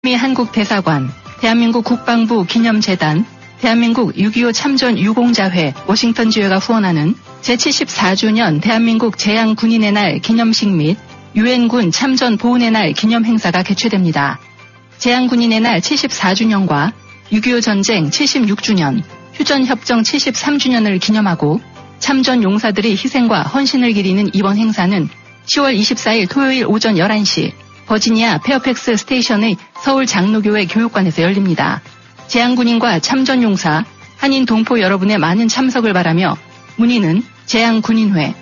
한국대사관, 대한민국 국방부 기념재단, 대한민국 6.25 참전 유공자회 워싱턴지회가 후원하는 제74주년 대한민국 제향군인의 날 기념식 및 유엔군 참전 보훈의 날 기념행사가 개최됩니다. 제향군인의 날 74주년과 6.25 전쟁 76주년, 휴전협정 73주년을 기념하고 참전 용사들의 희생과 헌신을 기리는 이번 행사는 10월 24일 토요일 오전 11시 버지니아 페어팩스 스테이션의 서울 장로교회 교육관에서 열립니다. 제향군인과 참전용사, 한인 동포 여러분의 많은 참석을 바라며 문의는 제향군인회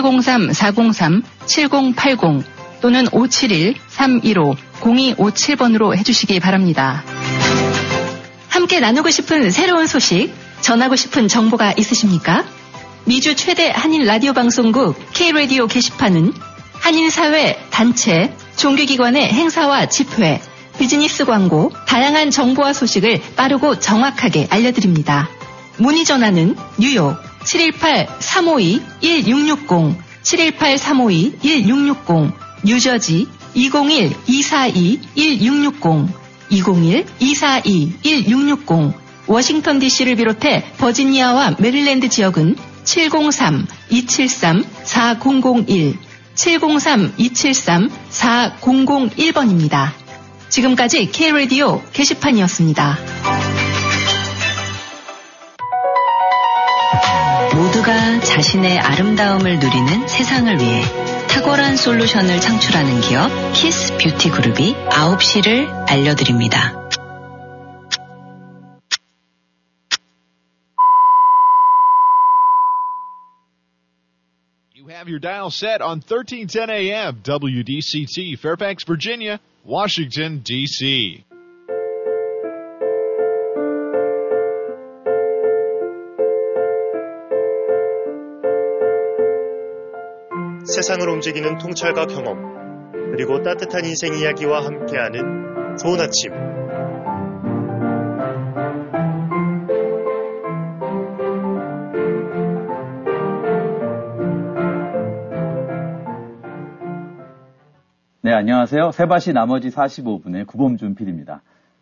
703-403-7080 또는 571-315-0257번으로 해주시기 바랍니다. 함께 나누고 싶은 새로운 소식, 전하고 싶은 정보가 있으십니까? 미주 최대 한인 라디오 방송국 K-라디오 게시판은 한인사회, 단체, 종교기관의 행사와 집회, 비즈니스 광고, 다양한 정보와 소식을 빠르고 정확하게 알려드립니다. 문의 전화는 뉴욕 718-352-1660, 718-352-1660, 뉴저지 201-242-1660, 201-242-1660, 워싱턴 DC를 비롯해 버지니아와 메릴랜드 지역은 703-273-4001, 703-273-4001번입니다. 지금까지 K-라디오 게시판이었습니다. 모두가 자신의 아름다움을 누리는 세상을 위해 탁월한 솔루션을 창출하는 기업 키스 뷰티 그룹이 9시를 알려드립니다. You have your dial set on 1310 AM, WDCT, Fairfax, Virginia, Washington, D.C. 세상을 움직이는 통찰과 경험, 그리고 따뜻한 인생 이야기와 함께하는 좋은 아침. 네, 안녕하세요. 세바시 나머지 45분의 구범준 PD입니다.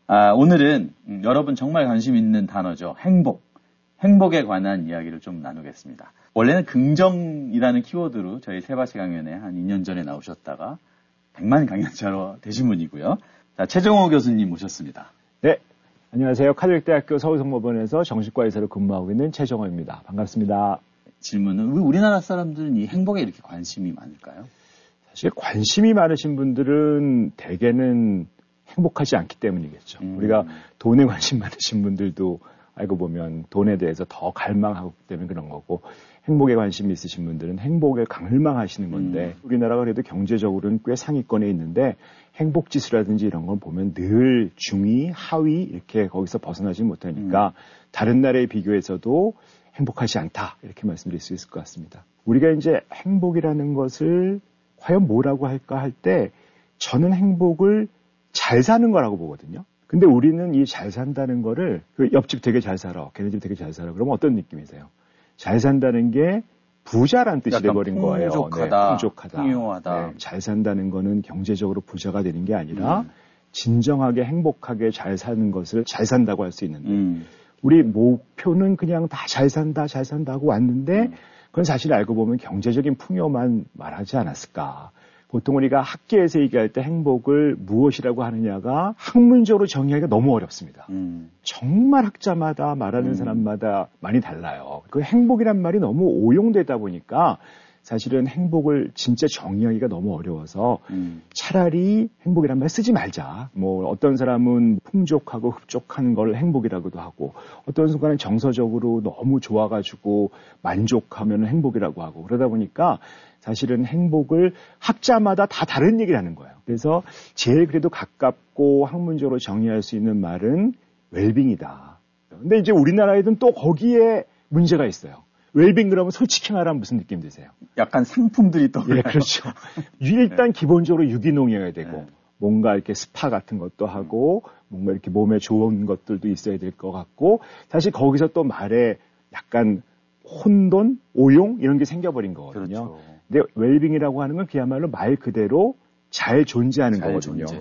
오늘은 여러분 정말 관심 있는 단어죠. 행복. 행복에 관한 이야기를 좀 나누겠습니다. 원래는 긍정이라는 키워드로 저희 세바시 강연에 한 2년 전에 나오셨다가 100만 강연자로 되신 분이고요. 자, 최정호 교수님 모셨습니다. 네, 안녕하세요. 카톨릭대학교 서울성모본에서 정신과의사로 근무하고 있는 최정호입니다. 반갑습니다. 질문은 왜 우리나라 사람들은 이 행복에 이렇게 관심이 많을까요? 사실 관심이 많으신 분들은 대개는 행복하지 않기 때문이겠죠. 우리가 돈에 관심 많으신 분들도 알고 보면 돈에 대해서 더 갈망하기 때문에 그런 거고, 행복에 관심이 있으신 분들은 행복에 갈망하시는 건데, 우리나라가 그래도 경제적으로는 꽤 상위권에 있는데 행복지수라든지 이런 걸 보면 늘 중위, 하위 이렇게 거기서 벗어나지 못하니까 다른 나라에 비교해서도 행복하지 않다, 이렇게 말씀드릴 수 있을 것 같습니다. 우리가 이제 행복이라는 것을 과연 뭐라고 할까 할 때 저는 행복을 잘 사는 거라고 보거든요. 근데 우리는 이 잘 산다는 거를 그 옆집 되게 잘 살아, 걔네 집 되게 잘 살아. 그러면 어떤 느낌이세요? 잘 산다는 게 부자란 뜻이 돼버린 거예요. 풍족하다, 네, 풍족하다. 풍요하다. 네, 잘 산다는 거는 경제적으로 부자가 되는 게 아니라 진정하게 행복하게 잘 사는 것을 잘 산다고 할 수 있는데 우리 목표는 그냥 다 잘 산다, 잘 산다 하고 왔는데 그건 사실 알고 보면 경제적인 풍요만 말하지 않았을까. 보통 우리가 학계에서 얘기할 때 행복을 무엇이라고 하느냐가 학문적으로 정의하기가 너무 어렵습니다. 정말 학자마다 말하는 사람마다 많이 달라요. 그 행복이란 말이 너무 오용되다 보니까 사실은 행복을 진짜 정의하기가 너무 어려워서 차라리 행복이란 말 쓰지 말자. 뭐 어떤 사람은 풍족하고 흡족한 걸 행복이라고도 하고, 어떤 순간은 정서적으로 너무 좋아가지고 만족하면 행복이라고 하고, 그러다 보니까 사실은 행복을 학자마다 다 다른 얘기를 하는 거예요. 그래서 제일 그래도 가깝고 학문적으로 정의할 수 있는 말은 웰빙이다. 근데 이제 우리나라에는 또 거기에 문제가 있어요. 웰빙 그러면 솔직히 말하면 무슨 느낌 드세요? 약간 상품들이 떠올라요. 예, 그렇죠. 일단 기본적으로 유기농이어야 되고, 네. 뭔가 이렇게 스파 같은 것도 하고, 뭔가 이렇게 몸에 좋은 것들도 있어야 될 것 같고, 사실 거기서 또 말에 약간 혼돈, 오용 이런 게 생겨버린 거거든요. 그렇죠. 근데 웰빙이라고 하는 건 그야말로 말 그대로 잘 존재하는 거거든요.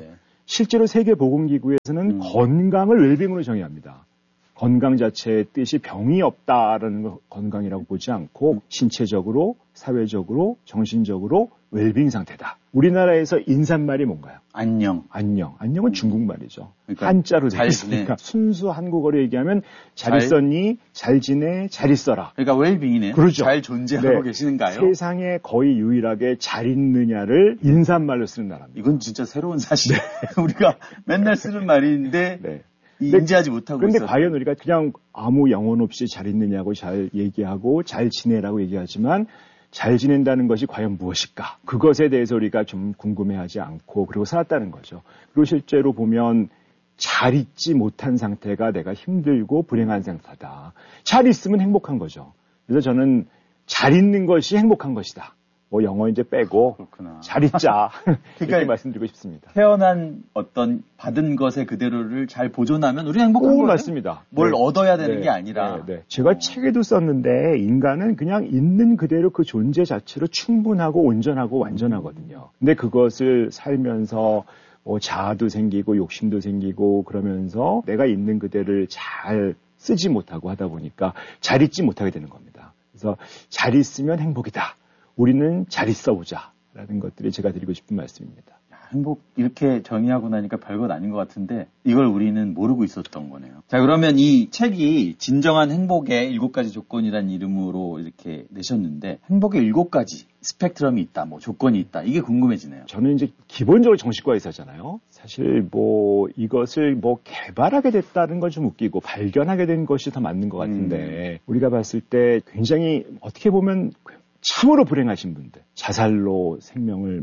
실제로 세계보건기구에서는 건강을 웰빙으로 정의합니다. 건강 자체의 뜻이 병이 없다라는 건강이라고 보지 않고 신체적으로, 사회적으로, 정신적으로 웰빙 상태다. 우리나라에서 인사말이 뭔가요? 안녕. 안녕은 중국말이죠. 그러니까 한자로 되어 있으니까 순수 한국어로 얘기하면 잘 있었니? 잘 지내? 잘 있어라. 그러니까 웰빙이네. 그렇죠. 잘 존재하고 계시는가요? 세상에 거의 유일하게 잘 있느냐를 인사말로 쓰는 나라입니다. 이건 진짜 새로운 사실. 우리가 맨날 쓰는 말인데 인지하지 못하고 있어요. 그런데 과연 우리가 그냥 아무 영혼 없이 잘 있느냐고 잘 얘기하고 잘 지내라고 얘기하지만 잘 지낸다는 것이 과연 무엇일까? 그것에 대해서 우리가 좀 궁금해하지 않고 그리고 살았다는 거죠. 그리고 실제로 보면 잘 있지 못한 상태가 내가 힘들고 불행한 상태다. 잘 있으면 행복한 거죠. 그래서 저는 잘 있는 것이 행복한 것이다. 뭐 영어 이제 빼고 그렇구나. 잘 있자. 그러니까 이렇게 말씀드리고 싶습니다. 태어난 어떤 받은 것의 그대로를 잘 보존하면 우리 행복한 거예요. 맞습니다. 뭘 얻어야 되는 게 아니라. 제가 책에도 썼는데 인간은 그냥 있는 그대로 그 존재 자체로 충분하고 온전하고 완전하거든요. 근데 그것을 살면서 뭐 자아도 생기고 욕심도 생기고 그러면서 내가 있는 그대를 잘 쓰지 못하고 하다 보니까 잘 있지 못하게 되는 겁니다. 그래서 잘 있으면 행복이다. 우리는 잘 있어보자 라는 것들이 제가 드리고 싶은 말씀입니다. 행복 이렇게 정의하고 나니까 별것 아닌 것 같은데 이걸 우리는 모르고 있었던 거네요. 자, 그러면 이 책이 진정한 행복의 7가지 조건이라는 이름으로 이렇게 내셨는데 행복의 7가지 스펙트럼이 있다, 뭐 조건이 있다, 이게 궁금해지네요. 저는 이제 기본적으로 정신과 의사잖아요. 사실 뭐 이것을 뭐 개발하게 됐다는 건 좀 웃기고 발견하게 된 것이 더 맞는 것 같은데 우리가 봤을 때 굉장히 어떻게 보면 참으로 불행하신 분들, 자살로 생명을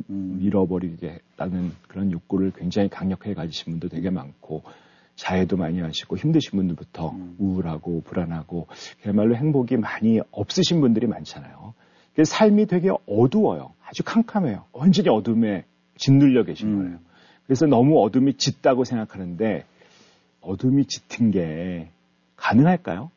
잃어버리겠다는 그런 욕구를 굉장히 강력하게 가지신 분도 되게 많고 자해도 많이 하시고 힘드신 분들부터 우울하고 불안하고 그야말로 행복이 많이 없으신 분들이 많잖아요. 그래서 삶이 되게 어두워요. 아주 캄캄해요. 완전히 어둠에 짓눌려 계신 거예요. 그래서 너무 어둠이 짙다고 생각하는데 어둠이 짙은 게 가능할까요?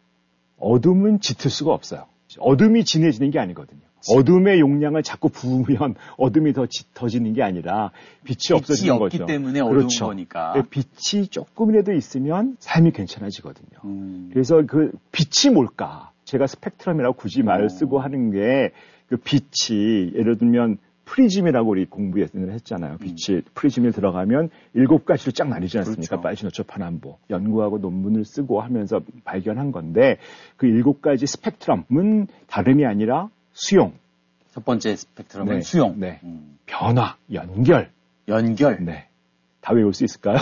어둠은 짙을 수가 없어요. 어둠이 진해지는 게 아니거든요. 어둠의 용량을 자꾸 부으면 어둠이 더 짙어지는 게 아니라 빛이 없어지는 거죠. 빛이 없기 때문에 어두운 거니까. 빛이 조금이라도 있으면 삶이 괜찮아지거든요. 그래서 그 빛이 뭘까? 제가 스펙트럼이라고 굳이 말을 쓰고 하는 게 그 빛이 예를 들면 프리즘이라고 우리 공부에서 했잖아요. 빛이 프리즘에 들어가면 7가지로 쫙 나뉘지 않습니까? 그렇죠. 빨주노초 파남보. 연구하고 논문을 쓰고 하면서 발견한 건데 그 7가지 스펙트럼은 다름이 아니라 수용. 첫 번째 스펙트럼은 수용. 네. 변화, 연결. 네. 다 외울 수 있을까요?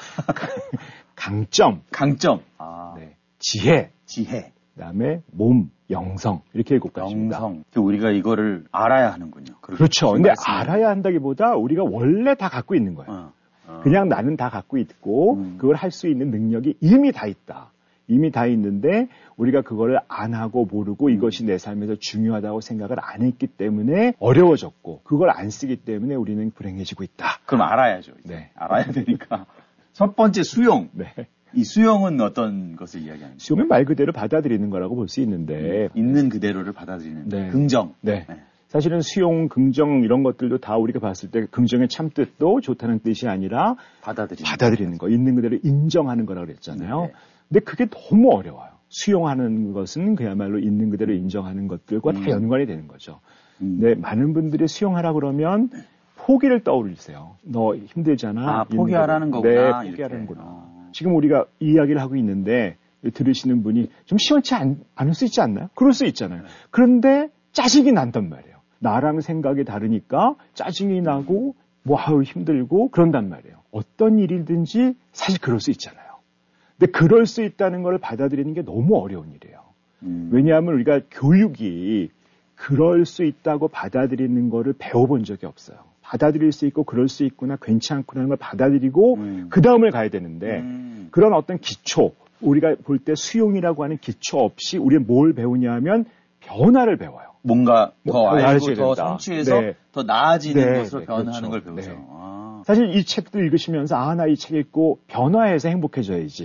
강점. 네. 지혜. 그다음에 몸, 영성. 이렇게 7가지입니다. 영성. 우리가 이거를 알아야 하는군요. 그렇죠. 근데 알아야 한다기보다 우리가 원래 다 갖고 있는 거예요. 그냥 나는 다 갖고 있고 그걸 할 수 있는 능력이 이미 다 있다. 이미 다 있는데 우리가 그거를 안 하고 모르고 이것이 내 삶에서 중요하다고 생각을 안 했기 때문에 어려워졌고 그걸 안 쓰기 때문에 우리는 불행해지고 있다. 그럼 알아야죠. 네. 알아야 되니까. 첫 번째 수용. 네. 이 수용은 어떤 것을 이야기하는 거예요? 수용은 말 그대로 받아들이는 거라고 볼 수 있는데 있는 그대로를 받아들이는 긍정. 네. 사실은 수용, 긍정 이런 것들도 다 우리가 봤을 때 긍정의 참뜻도 좋다는 뜻이 아니라 받아들이는 거, 있는 그대로 인정하는 거라고 그랬잖아요. 네. 근데 그게 너무 어려워요. 수용하는 것은 그야말로 있는 그대로 인정하는 것들과 다 연관이 되는 거죠. 근데 많은 분들이 수용하라 그러면 포기를 떠올리세요. 너 힘들잖아. 포기하라는 거구나. 네, 포기하라는 거구나. 지금 우리가 이 이야기를 하고 있는데 들으시는 분이 좀 시원치 않을 수 있지 않나요? 그럴 수 있잖아요. 그런데 짜증이 난단 말이에요. 나랑 생각이 다르니까 짜증이 나고 힘들고 그런단 말이에요. 어떤 일이든지 사실 그럴 수 있잖아요. 근데 그럴 수 있다는 걸 받아들이는 게 너무 어려운 일이에요. 왜냐하면 우리가 교육이 그럴 수 있다고 받아들이는 거를 배워본 적이 없어요. 받아들일 수 있고 그럴 수 있구나 괜찮구나 하는 걸 받아들이고 그 다음을 가야 되는데 그런 어떤 기초 우리가 볼 때 수용이라고 하는 기초 없이 우리는 뭘 배우냐 하면 변화를 배워요. 뭔가 더 알고 더 된다. 성취해서 더 나아지는 것으로 변화하는 그렇죠. 걸 배우죠. 네. 사실 이 책도 읽으시면서 나 이 책 읽고 변화해서 행복해져야지.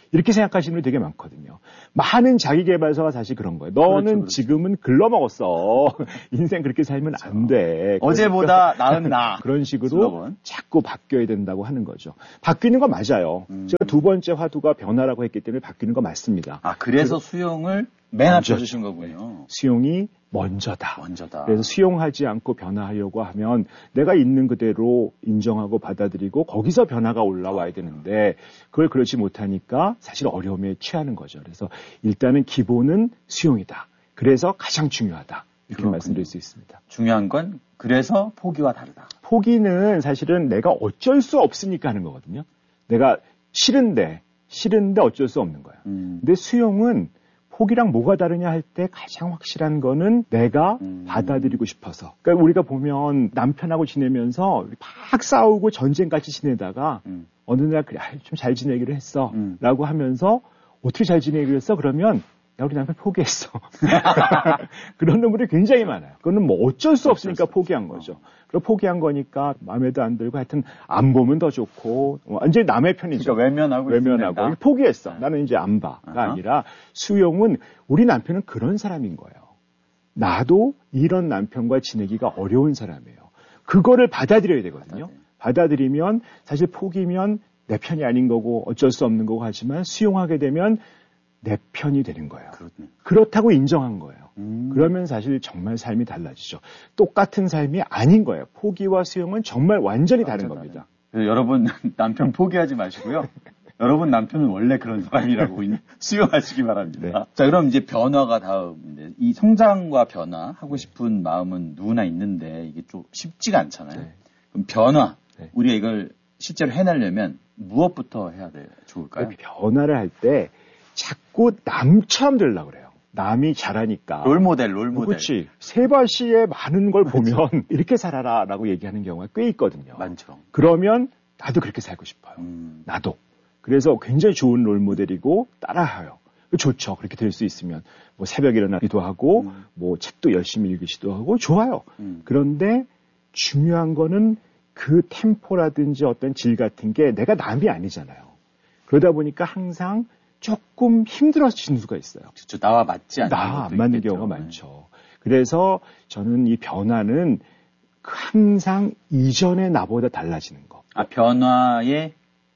이렇게 생각하시는 분이 되게 많거든요. 많은 자기계발서가 사실 그런 거예요. 너는 그렇죠. 지금은 글러먹었어. 인생 그렇게 살면 그렇죠. 안 돼. 어제보다 나은 나. 그런 식으로 슬로건. 자꾸 바뀌어야 된다고 하는 거죠. 바뀌는 거 맞아요. 제가 두 번째 화두가 변화라고 했기 때문에 바뀌는 거 맞습니다. 아, 그래서 수용을 맨 앞에 주신 거군요. 수용이 먼저다. 먼저다. 그래서 수용하지 않고 변화하려고 하면 내가 있는 그대로 인정하고 받아들이고 거기서 변화가 올라와야 되는데 그걸 그렇지 못하니까 사실 어려움에 취하는 거죠. 그래서 일단은 기본은 수용이다. 그래서 가장 중요하다. 이렇게 그렇군요. 말씀드릴 수 있습니다. 중요한 건 그래서 포기와 다르다. 포기는 사실은 내가 어쩔 수 없으니까 하는 거거든요. 내가 싫은데 어쩔 수 없는 거예요. 근데 수용은 포기랑 뭐가 다르냐 할 때 가장 확실한 거는 내가 받아들이고 싶어서. 그러니까 우리가 보면 남편하고 지내면서 막 싸우고 전쟁같이 지내다가 어느 날 그래 좀 잘 지내기로 했어 라고 하면서 어떻게 잘 지내기로 했어? 그러면 야 우리 남편 포기했어. 그런 놈들이 굉장히 많아요. 그거는 뭐 어쩔 수 없으니까 포기한 거죠. 그리고 포기한 거니까 마음에도 안 들고 하여튼 안 보면 더 좋고 완전히 남의 편이죠. 그러니까 외면하고 포기했어. 나는 이제 안 봐가 아니라 수용은 우리 남편은 그런 사람인 거예요. 나도 이런 남편과 지내기가 어려운 사람이에요. 그거를 받아들여야 되거든요. 받아들이면 사실 포기면 내 편이 아닌 거고 어쩔 수 없는 거고 하지만 수용하게 되면 내 편이 되는 거예요. 그렇다고 인정한 거예요. 그러면 사실 정말 삶이 달라지죠. 똑같은 삶이 아닌 거예요. 포기와 수용은 정말 완전히 다른 겁니다. 여러분 남편 포기하지 마시고요. 여러분 남편은 원래 그런 사람이라고 수용하시기 바랍니다. 네. 자, 그럼 이제 변화가 다음인데 이 성장과 변화 하고 싶은 마음은 누구나 있는데 이게 좀 쉽지가 않잖아요. 네. 그럼 변화, 네. 우리가 이걸 실제로 해내려면 무엇부터 해야 좋을까요? 변화를 할 때 자꾸 남처럼 되려고 그래요. 남이 잘하니까. 롤모델. 그렇지. 세바 씨의 많은 걸 보면 이렇게 살아라라고 얘기하는 경우가 꽤 있거든요. 많죠. 그러면 나도 그렇게 살고 싶어요. 나도. 그래서 굉장히 좋은 롤모델이고 따라해요. 좋죠. 그렇게 될 수 있으면. 뭐 새벽에 일어나기도 하고 뭐 책도 열심히 읽으시기도 하고 좋아요. 그런데 중요한 거는 그 템포라든지 어떤 질 같은 게 내가 남이 아니잖아요. 그러다 보니까 항상 조금 힘들어지는 수가 있어요. 그렇죠. 나와 맞지 않는 나 안 맞는 있겠죠. 경우가 많죠. 그래서 저는 이 변화는 항상 이전의 나보다 달라지는 거. 아, 변화의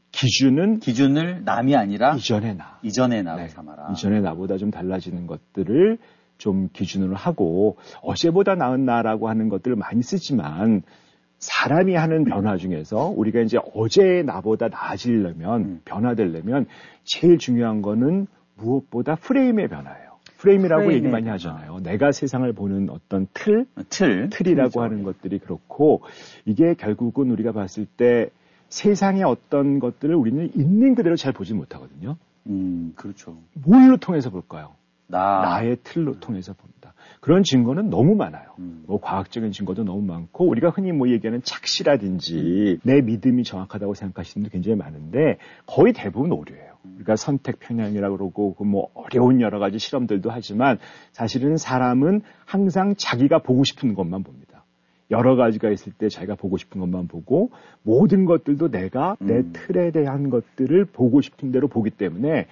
기준을 남이 아니라 이전의 나로 네. 삼아라. 이전의 나보다 좀 달라지는 것들을 좀 기준으로 하고 어제보다 나은 나라고 하는 것들을 많이 쓰지만 사람이 하는 변화 중에서 우리가 이제 어제의 나보다 나아지려면 변화되려면 제일 중요한 거는 무엇보다 프레임의 변화예요. 프레임이라고 얘기 많이 하잖아요. 내가 세상을 보는 어떤 틀이라고 하는 것들이 그렇고 이게 결국은 우리가 봤을 때 세상의 어떤 것들을 우리는 있는 그대로 잘 보지 못하거든요. 그렇죠. 뭘로 통해서 볼까요? 나의 틀로 통해서 본다. 그런 증거는 너무 많아요. 뭐 과학적인 증거도 너무 많고 우리가 흔히 뭐 얘기하는 착시라든지 내 믿음이 정확하다고 생각하시는 분도 굉장히 많은데 거의 대부분 오류예요. 그러니까 선택 편향이라고 그러고 뭐 어려운 여러 가지 실험들도 하지만 사실은 사람은 항상 자기가 보고 싶은 것만 봅니다. 여러 가지가 있을 때 자기가 보고 싶은 것만 보고 모든 것들도 내가 내 틀에 대한 것들을 보고 싶은 대로 보기 때문에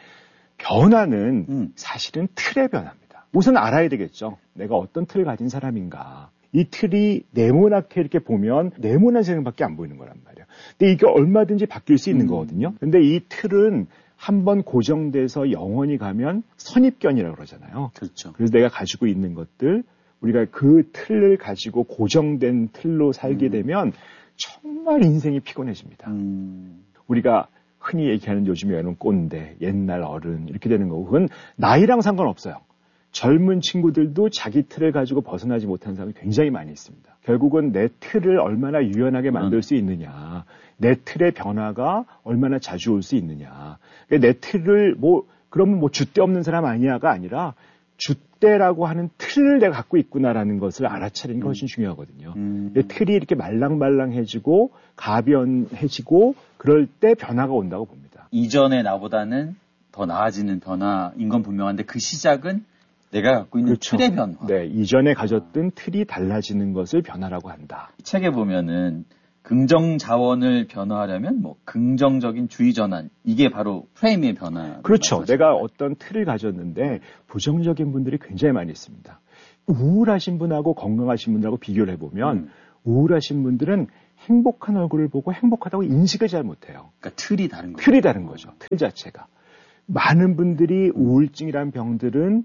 변화는 사실은 틀의 변화입니다. 우선 알아야 되겠죠. 내가 어떤 틀을 가진 사람인가. 이 틀이 네모나게 이렇게 보면 네모난 세상밖에 안 보이는 거란 말이에요. 근데 이게 얼마든지 바뀔 수 있는 거거든요. 근데 이 틀은 한번 고정돼서 영원히 가면 선입견이라고 그러잖아요. 그렇죠. 그래서 내가 가지고 있는 것들, 우리가 그 틀을 가지고 고정된 틀로 살게 되면 정말 인생이 피곤해집니다. 우리가 흔히 얘기하는 요즘에 여는 꼰대, 옛날 어른 이렇게 되는 거고 그건 나이랑 상관없어요. 젊은 친구들도 자기 틀을 가지고 벗어나지 못하는 사람이 굉장히 많이 있습니다. 결국은 내 틀을 얼마나 유연하게 만들 수 있느냐, 내 틀의 변화가 얼마나 자주 올 수 있느냐. 내 틀을 그러면 줏대 없는 사람 아니야가 아니라 줏대라고 하는 틀을 내가 갖고 있구나라는 것을 알아차리는 게 훨씬 중요하거든요. 틀이 이렇게 말랑말랑해지고 가변해지고 그럴 때 변화가 온다고 봅니다. 이전의 나보다는 더 나아지는 변화인 건 분명한데 그 시작은 내가 갖고 있는 그렇죠. 틀의 변화. 네, 이전에 가졌던 틀이 달라지는 것을 변화라고 한다. 이 책에 보면은 긍정 자원을 변화하려면 뭐 긍정적인 주의 전환 이게 바로 프레임의 변화. 그렇죠. 내가 어떤 틀을 가졌는데 부정적인 분들이 굉장히 많이 있습니다. 우울하신 분하고 건강하신 분하고 비교를 해보면 우울하신 분들은 행복한 얼굴을 보고 행복하다고 인식을 잘 못해요. 그러니까 틀이 다른 거죠. 틀이 다른 거죠. 틀 자체가. 많은 분들이 우울증이란 병들은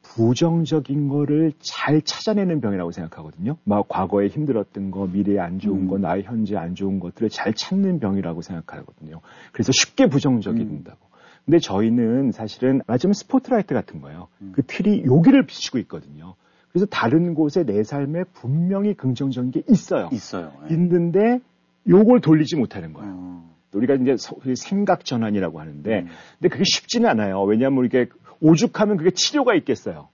부정적인 거를 잘 찾아내는 병이라고 생각하거든요. 막 과거에 힘들었던 거, 미래에 안 좋은 거, 나의 현재 안 좋은 것들을 잘 찾는 병이라고 생각하거든요. 그래서 쉽게 부정적이 된다고. 근데 저희는 사실은 말하자면 스포트라이트 같은 거예요. 그 틀이 여기를 비추고 있거든요. 그래서 다른 곳에 내 삶에 분명히 긍정적인 게 있어요. 예. 있는데 요걸 돌리지 못하는 거예요. 우리가 이제 생각 전환이라고 하는데 근데 그게 쉽지는 않아요. 왜냐하면 이게 오죽하면 그게 치료가 있겠어요.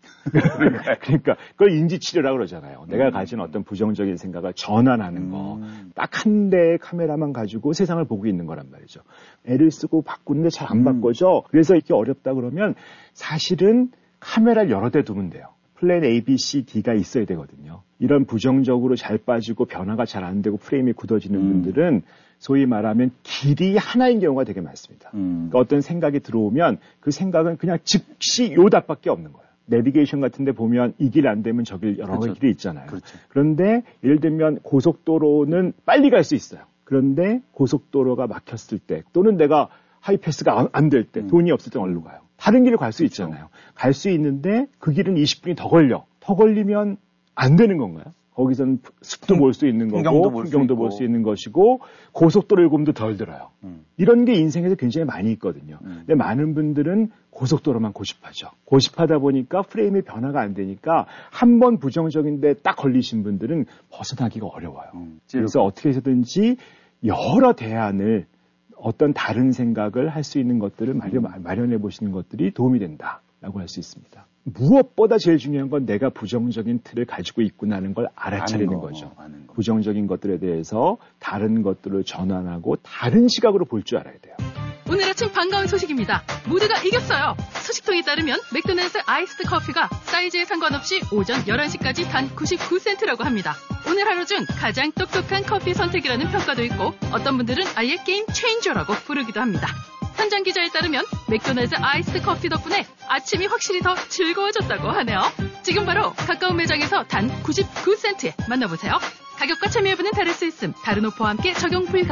그러니까 그걸 인지치료라고 그러잖아요. 내가 가진 어떤 부정적인 생각을 전환하는 거. 딱 한 대의 카메라만 가지고 세상을 보고 있는 거란 말이죠. 애를 쓰고 바꾸는데 잘 안 바꿔져. 그래서 이렇게 어렵다 그러면 사실은 카메라를 여러 대 두면 돼요. 플랜 A, B, C, D가 있어야 되거든요. 이런 부정적으로 잘 빠지고 변화가 잘 안 되고 프레임이 굳어지는 분들은 소위 말하면 길이 하나인 경우가 되게 많습니다. 그러니까 어떤 생각이 들어오면 그 생각은 그냥 즉시 요 답밖에 없는 거예요. 내비게이션 같은 데 보면 이 길 안 되면 저 길 여러 길이 있잖아요. 그렇죠. 그런데 예를 들면 고속도로는 빨리 갈 수 있어요. 그런데 고속도로가 막혔을 때 또는 내가 하이패스가 안 될 때 돈이 없을 때 어디로 가요? 다른 길을 갈 수 있잖아요. 갈 수 있는데 그 길은 20분이 더 걸려. 더 걸리면 안 되는 건가요? 거기서는 숲도 볼 수 있는 거고 풍경도 볼 수 있는 것이고 고속도로 요금도 덜 들어요. 이런 게 인생에서 굉장히 많이 있거든요. 근데 많은 분들은 고속도로만 고집하죠. 고집하다 보니까 프레임의 변화가 안 되니까 한 번 부정적인데 딱 걸리신 분들은 벗어나기가 어려워요. 그래서 어떻게 해서든지 여러 대안을 어떤 다른 생각을 할 수 있는 것들을 마련해 보시는 것들이 도움이 된다라고 할 수 있습니다. 무엇보다 제일 중요한 건 내가 부정적인 틀을 가지고 있구나는 걸 알아차리는 거죠. 부정적인 것들에 대해서 다른 것들을 전환하고 다른 시각으로 볼 줄 알아야 돼요. 오늘 아침 반가운 소식입니다. 모두가 이겼어요. 소식통에 따르면 맥도날드 아이스드 커피가 사이즈에 상관없이 오전 11시까지 단 99센트라고 합니다. 오늘 하루 중 가장 똑똑한 커피 선택이라는 평가도 있고 어떤 분들은 아예 게임 체인저라고 부르기도 합니다. 현장 기자에 따르면 맥도날드 아이스드 커피 덕분에 아침이 확실히 더 즐거워졌다고 하네요. 지금 바로 가까운 매장에서 단 99센트에 만나보세요. 가격과 참여 여부는 다를 수 있음. 다른 오퍼와 함께 적용 불가.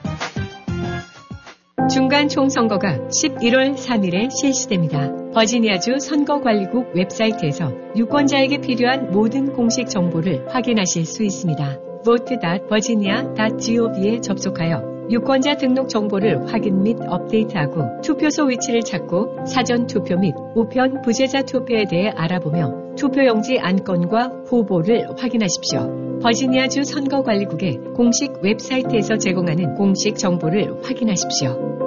중간 총선거가 11월 3일에 실시됩니다. 버지니아주 선거관리국 웹사이트에서 유권자에게 필요한 모든 공식 정보를 확인하실 수 있습니다. vote.virginia.gov에 접속하여 유권자 등록 정보를 확인 및 업데이트하고 투표소 위치를 찾고 사전 투표 및 우편 부재자 투표에 대해 알아보며 투표용지 안건과 후보를 확인하십시오. 버지니아주 선거관리국의 공식 웹사이트에서 제공하는 공식 정보를 확인하십시오.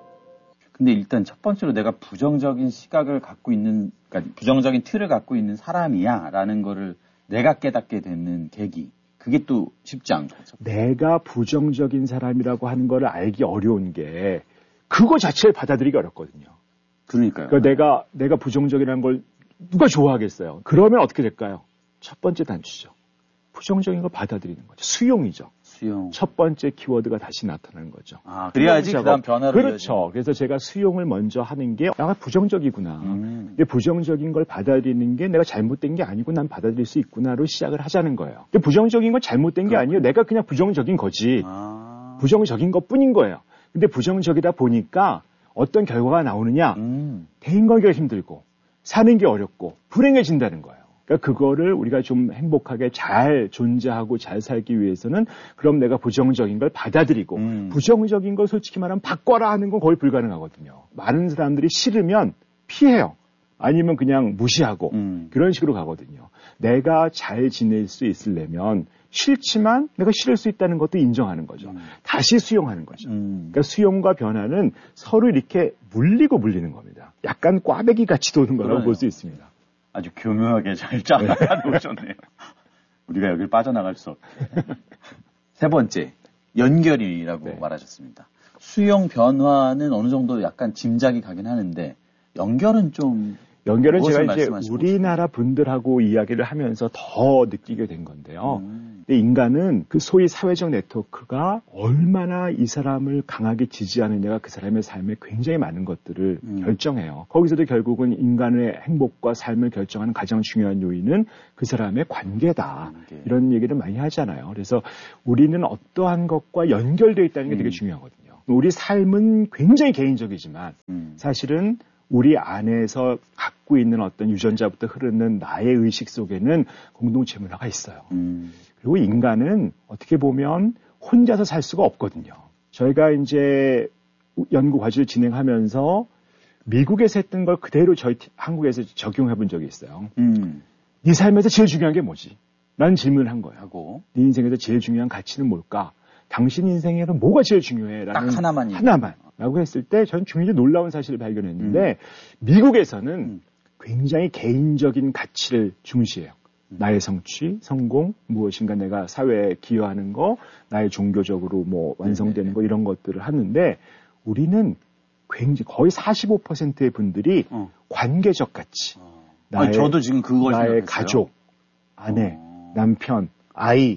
근데 일단 첫 번째로 내가 부정적인 시각을 갖고 있는, 그러니까 부정적인 틀을 갖고 있는 사람이야 라는 거를 내가 깨닫게 되는 계기. 그게 또 쉽지 않고. 내가 부정적인 사람이라고 하는 걸 알기 어려운 게 그거 자체를 받아들이기 어렵거든요. 그러니까요. 그러니까 내가 부정적이라는 걸 누가 좋아하겠어요. 그러면 어떻게 될까요? 첫 번째 단추죠. 부정적인 걸 받아들이는 거죠. 수용이죠. 수용. 첫 번째 키워드가 다시 나타나는 거죠. 아, 그래야지 그다음 변화를. 그렇죠. 이어지는. 그래서 제가 수용을 먼저 하는 게 내가 부정적이구나. 근데 부정적인 걸 받아들이는 게 내가 잘못된 게 아니고 난 받아들일 수 있구나로 시작을 하자는 거예요. 근데 부정적인 건 잘못된 게 아니에요. 내가 그냥 부정적인 거지. 부정적인 것뿐인 거예요. 근데 부정적이다 보니까 어떤 결과가 나오느냐? 대인관계가 힘들고 사는 게 어렵고 불행해진다는 거예요. 그러니까 그거를 우리가 좀 행복하게 잘 존재하고 잘 살기 위해서는 그럼 내가 부정적인 걸 받아들이고 부정적인 걸 솔직히 말하면 바꿔라 하는 건 거의 불가능하거든요. 많은 사람들이 싫으면 피해요. 아니면 그냥 무시하고 그런 식으로 가거든요. 내가 잘 지낼 수 있으려면 싫지만 내가 싫을 수 있다는 것도 인정하는 거죠. 다시 수용하는 거죠. 그러니까 수용과 변화는 서로 이렇게 물리고 물리는 겁니다. 약간 꽈배기 같이 도는 거라고 볼 수 있습니다. 아주 교묘하게 잘 짜놓으셨네요. 우리가 여길 빠져나갈 수 없게. 세 번째, 연결이라고 말하셨습니다. 수용 변화는 어느 정도 약간 짐작이 가긴 하는데 연결은 좀 연결은 제가 이제 우리나라 분들하고 이야기를 하면서 더 느끼게 된 건데요. 근데 인간은 그 소위 사회적 네트워크가 얼마나 이 사람을 강하게 지지하느냐가 그 사람의 삶에 굉장히 많은 것들을 결정해요. 거기서도 결국은 인간의 행복과 삶을 결정하는 가장 중요한 요인은 그 사람의 관계다. 이런 얘기를 많이 하잖아요. 그래서 우리는 어떠한 것과 연결되어 있다는 게 되게 중요하거든요. 우리 삶은 굉장히 개인적이지만 사실은 우리 안에서 갖고 있는 어떤 유전자부터 흐르는 나의 의식 속에는 공동체 문화가 있어요. 그리고 인간은 어떻게 보면 혼자서 살 수가 없거든요. 저희가 이제 연구 과제를 진행하면서 미국에서 했던 걸 그대로 저희 한국에서 적용해 본 적이 있어요. 네 삶에서 제일 중요한 게 뭐지? 라는 질문을 한 거예요. 네 인생에서 제일 중요한 가치는 뭘까? 당신 인생에서 뭐가 제일 중요해? 라는 딱 하나만. 라고 했을 때 저는 굉장히 놀라운 사실을 발견했는데 미국에서는 굉장히 개인적인 가치를 중시해요. 나의 성취, 성공, 무엇인가 내가 사회에 기여하는 거, 나의 종교적으로 뭐 완성되는 거 이런 것들을 하는데 우리는 굉장히 거의 45%의 분들이 관계적 가치. 저도 지금 그걸 나의 생각했어요. 가족, 아내, 남편, 아이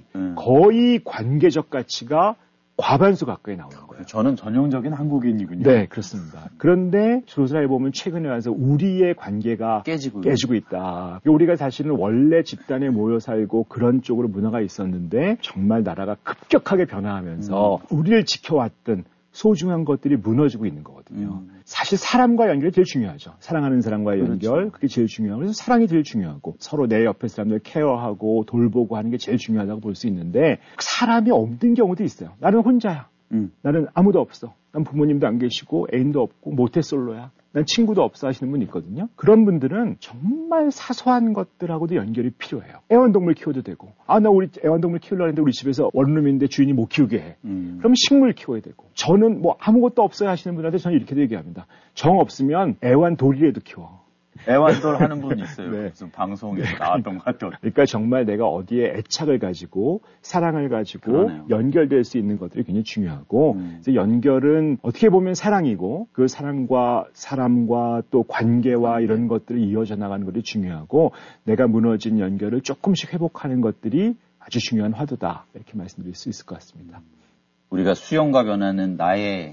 거의 관계적 가치가 과반수 가까이 나오는 거예요. 저는 전형적인 한국인이군요. 네, 그렇습니다. 그런데 조사해 보면 최근에 와서 우리의 관계가 깨지고 있다. 우리가 사실은 원래 집단에 모여 살고 그런 쪽으로 문화가 있었는데 정말 나라가 급격하게 변화하면서 우리를 지켜왔던 소중한 것들이 무너지고 있는 거거든요. 사실 사람과 연결이 제일 중요하죠. 사랑하는 사람과의 연결, 그게 제일 중요하고 그래서 사랑이 제일 중요하고 서로 내 옆에 사람들 케어하고 돌보고 하는 게 제일 중요하다고 볼 수 있는데 사람이 없는 경우도 있어요. 나는 혼자야. 나는 아무도 없어. 난 부모님도 안 계시고 애인도 없고 모태솔로야. 난 친구도 없어 하시는 분 있거든요. 그런 분들은 정말 사소한 것들하고도 연결이 필요해요. 애완동물 키워도 되고 나 우리 애완동물 키우려고 했는데 우리 집에서 원룸인데 주인이 못 키우게 해. 그럼 식물 키워야 되고 저는 뭐 아무것도 없어요 하시는 분한테 저는 이렇게 얘기합니다. 정 없으면 애완돌이라도 키워. 애완돌 하는 분 있어요. 네. 무슨 방송에서 나왔던 것 같아요. 그러니까 정말 내가 어디에 애착을 가지고 사랑을 가지고 그러네요. 연결될 수 있는 것들이 굉장히 중요하고 그래서 연결은 어떻게 보면 사랑이고 그 사랑과 사람과 또 관계와 이런 것들이 이어져 나가는 것이 중요하고 내가 무너진 연결을 조금씩 회복하는 것들이 아주 중요한 화두다 이렇게 말씀드릴 수 있을 것 같습니다. 우리가 수용과 변화는 나의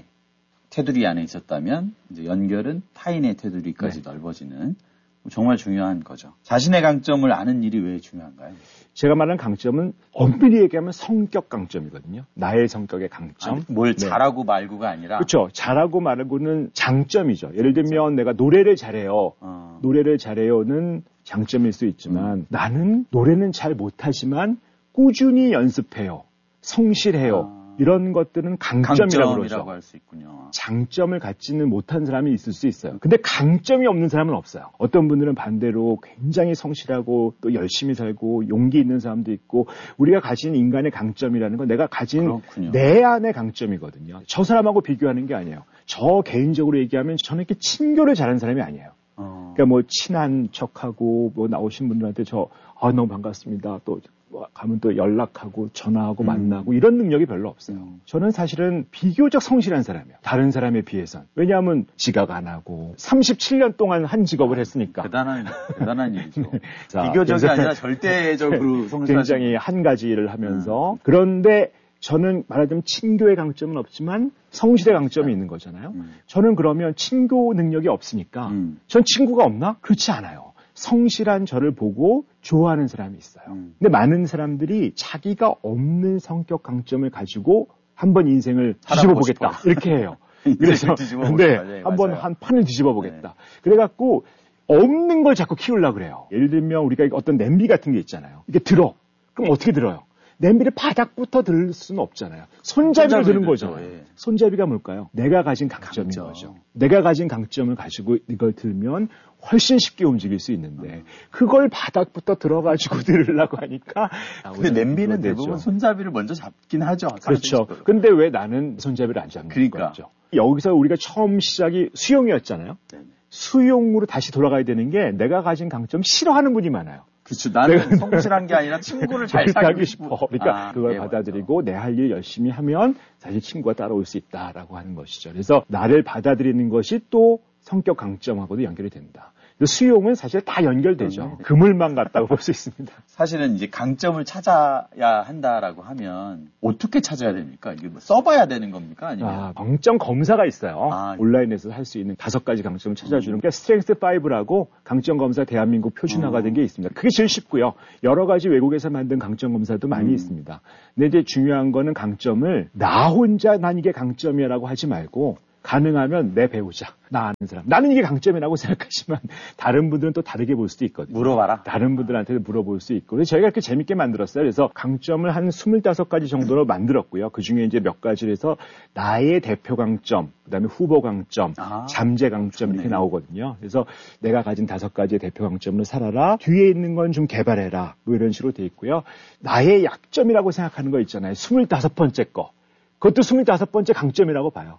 테두리 안에 있었다면 이제 연결은 타인의 테두리까지 넓어지는 정말 중요한 거죠. 자신의 강점을 아는 일이 왜 중요한가요? 제가 말하는 강점은 엄밀히 얘기하면 성격 강점이거든요. 나의 성격의 강점. 뭘 잘하고 말고가 아니라. 그렇죠. 잘하고 말고는 장점이죠. 예를 들면 내가 노래를 잘해요. 노래를 잘해요는 장점일 수 있지만 나는 노래는 잘 못하지만 꾸준히 연습해요. 성실해요. 이런 것들은 강점이라고 그러죠. 할 수 있군요. 장점을 갖지는 못한 사람이 있을 수 있어요. 근데 강점이 없는 사람은 없어요. 어떤 분들은 반대로 굉장히 성실하고 또 열심히 살고 용기 있는 사람도 있고 우리가 가진 인간의 강점이라는 건 내가 가진 그렇군요. 내 안의 강점이거든요. 저 사람하고 비교하는 게 아니에요. 저 개인적으로 얘기하면 저는 이렇게 친교를 잘하는 사람이 아니에요. 그러니까 뭐 친한 척하고 뭐 나오신 분들한테 너무 반갑습니다. 또 가면 또 연락하고 전화하고 만나고 이런 능력이 별로 없어요. 저는 사실은 비교적 성실한 사람이에요. 다른 사람에 비해선. 왜냐하면 지각 안 하고 37년 동안 한 직업을 했으니까. 대단한 일이죠. 자, 비교적이 아니라 절대적으로 성실하신 굉장히 한 가지 일을 하면서 그런데 저는 말하자면 친교의 강점은 없지만 성실의 강점이 있는 거잖아요. 저는 그러면 친교 능력이 없으니까 전 친구가 없나? 그렇지 않아요. 성실한 저를 보고 좋아하는 사람이 있어요. 근데 많은 사람들이 자기가 없는 성격 강점을 가지고 한번 인생을 뒤집어 보겠다. 이렇게 해요. 그래서 한번 한 판을 뒤집어 보겠다. 그래갖고 없는 걸 자꾸 키우려고 그래요. 예를 들면 우리가 어떤 냄비 같은 게 있잖아요. 이게 들어. 그럼 어떻게 들어요? 냄비를 바닥부터 들 수는 없잖아요. 손잡이로 드는 거죠. 손잡이가 뭘까요? 내가 가진 강점인 거죠. 내가 가진 강점을 가지고 이걸 들면 훨씬 쉽게 움직일 수 있는데 그걸 바닥부터 들어가지고 들으려고 하니까 근데 냄비는 대부분 손잡이를 먼저 잡긴 하죠. 그렇죠. 근데 왜 나는 손잡이를 안 잡는 거죠? 여기서 우리가 처음 시작이 수용이었잖아요. 수용으로 다시 돌아가야 되는 게 내가 가진 강점 싫어하는 분이 많아요. 그렇죠. 나는 성실한 게 아니라 친구를 잘 사귀고 싶어. 그러니까 그걸 받아들이고 내 할 일 열심히 하면 사실 친구가 따라올 수 있다라고 하는 것이죠. 그래서 나를 받아들이는 것이 또 성격 강점하고도 연결이 된다. 수용은 사실 다 연결되죠. 그물만 같다고 볼 수 있습니다. 사실은 이제 강점을 찾아야 한다라고 하면 어떻게 찾아야 됩니까? 이게 뭐 써봐야 되는 겁니까? 아니면 강점 검사가 있어요. 온라인에서 할 수 있는 5가지 강점을 찾아주는 게 스트렝스 5라고 강점 검사 대한민국 표준화가 된 게 있습니다. 그게 제일 쉽고요. 여러 가지 외국에서 만든 강점 검사도 많이 있습니다. 근데 이제 중요한 거는 강점을 나 혼자 난 이게 강점이라고 하지 말고 가능하면 내 배우자, 나 아는 사람. 나는 이게 강점이라고 생각하지만 다른 분들은 또 다르게 볼 수도 있거든요. 물어봐라. 다른 분들한테도 물어볼 수 있고. 그래서 저희가 이렇게 재밌게 만들었어요. 그래서 강점을 한 25가지 정도로 만들었고요. 그중에 이제 몇 가지를 해서 나의 대표 강점, 그다음에 후보 강점, 잠재 강점 이렇게 나오거든요. 그래서 내가 가진 5가지의 대표 강점으로 살아라. 뒤에 있는 건 좀 개발해라. 뭐 이런 식으로 돼 있고요. 나의 약점이라고 생각하는 거 있잖아요. 25번째 거. 그것도 25번째 강점이라고 봐요.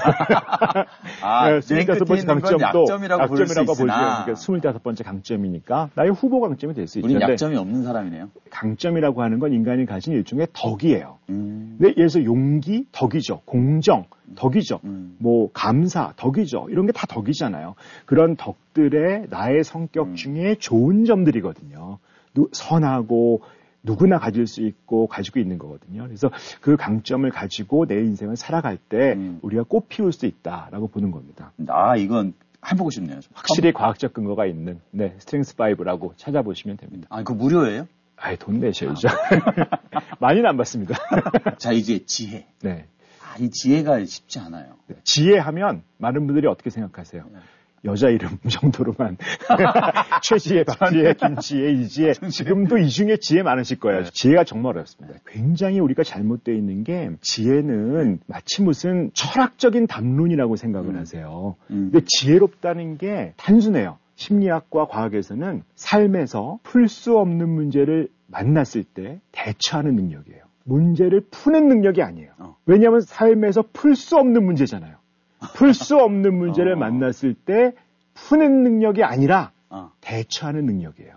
25번째 강점도 약점이라고 볼 수 있으나 25번째 강점이니까 나의 후보 강점이 될 수 있죠. 우리는 약점이 없는 사람이네요. 강점이라고 하는 건 인간이 가진 일종의 덕이에요. 근데 예를 들어서 용기, 덕이죠. 공정, 덕이죠. 뭐 감사, 덕이죠. 이런 게 다 덕이잖아요. 그런 덕들의 나의 성격 중에 좋은 점들이거든요. 선하고 누구나 가질 수 있고 가지고 있는 거거든요. 그래서 그 강점을 가지고 내 인생을 살아갈 때 우리가 꽃 피울 수 있다라고 보는 겁니다. 이건 해보고 싶네요. 확실히 과학적 근거가 있는 스트렝스 5라고 찾아보시면 됩니다. 그거 무료예요? 돈 내셔야죠. 많이는 안 받습니다. 자, 이제 지혜. 네. 이 지혜가 쉽지 않아요. 지혜하면 많은 분들이 어떻게 생각하세요? 여자 이름 정도로만 최지혜, 박지혜, 김지혜, 이지혜 지금도 이 중에 지혜 많으실 거예요. 지혜가 정말 어렵습니다. 굉장히 우리가 잘못되어 있는 게 지혜는 마치 무슨 철학적인 담론이라고 생각을 하세요. 근데 지혜롭다는 게 단순해요. 심리학과 과학에서는 삶에서 풀 수 없는 문제를 만났을 때 대처하는 능력이에요. 문제를 푸는 능력이 아니에요. 왜냐하면 삶에서 풀 수 없는 문제잖아요. 풀 수 없는 문제를 만났을 때 푸는 능력이 아니라 대처하는 능력이에요.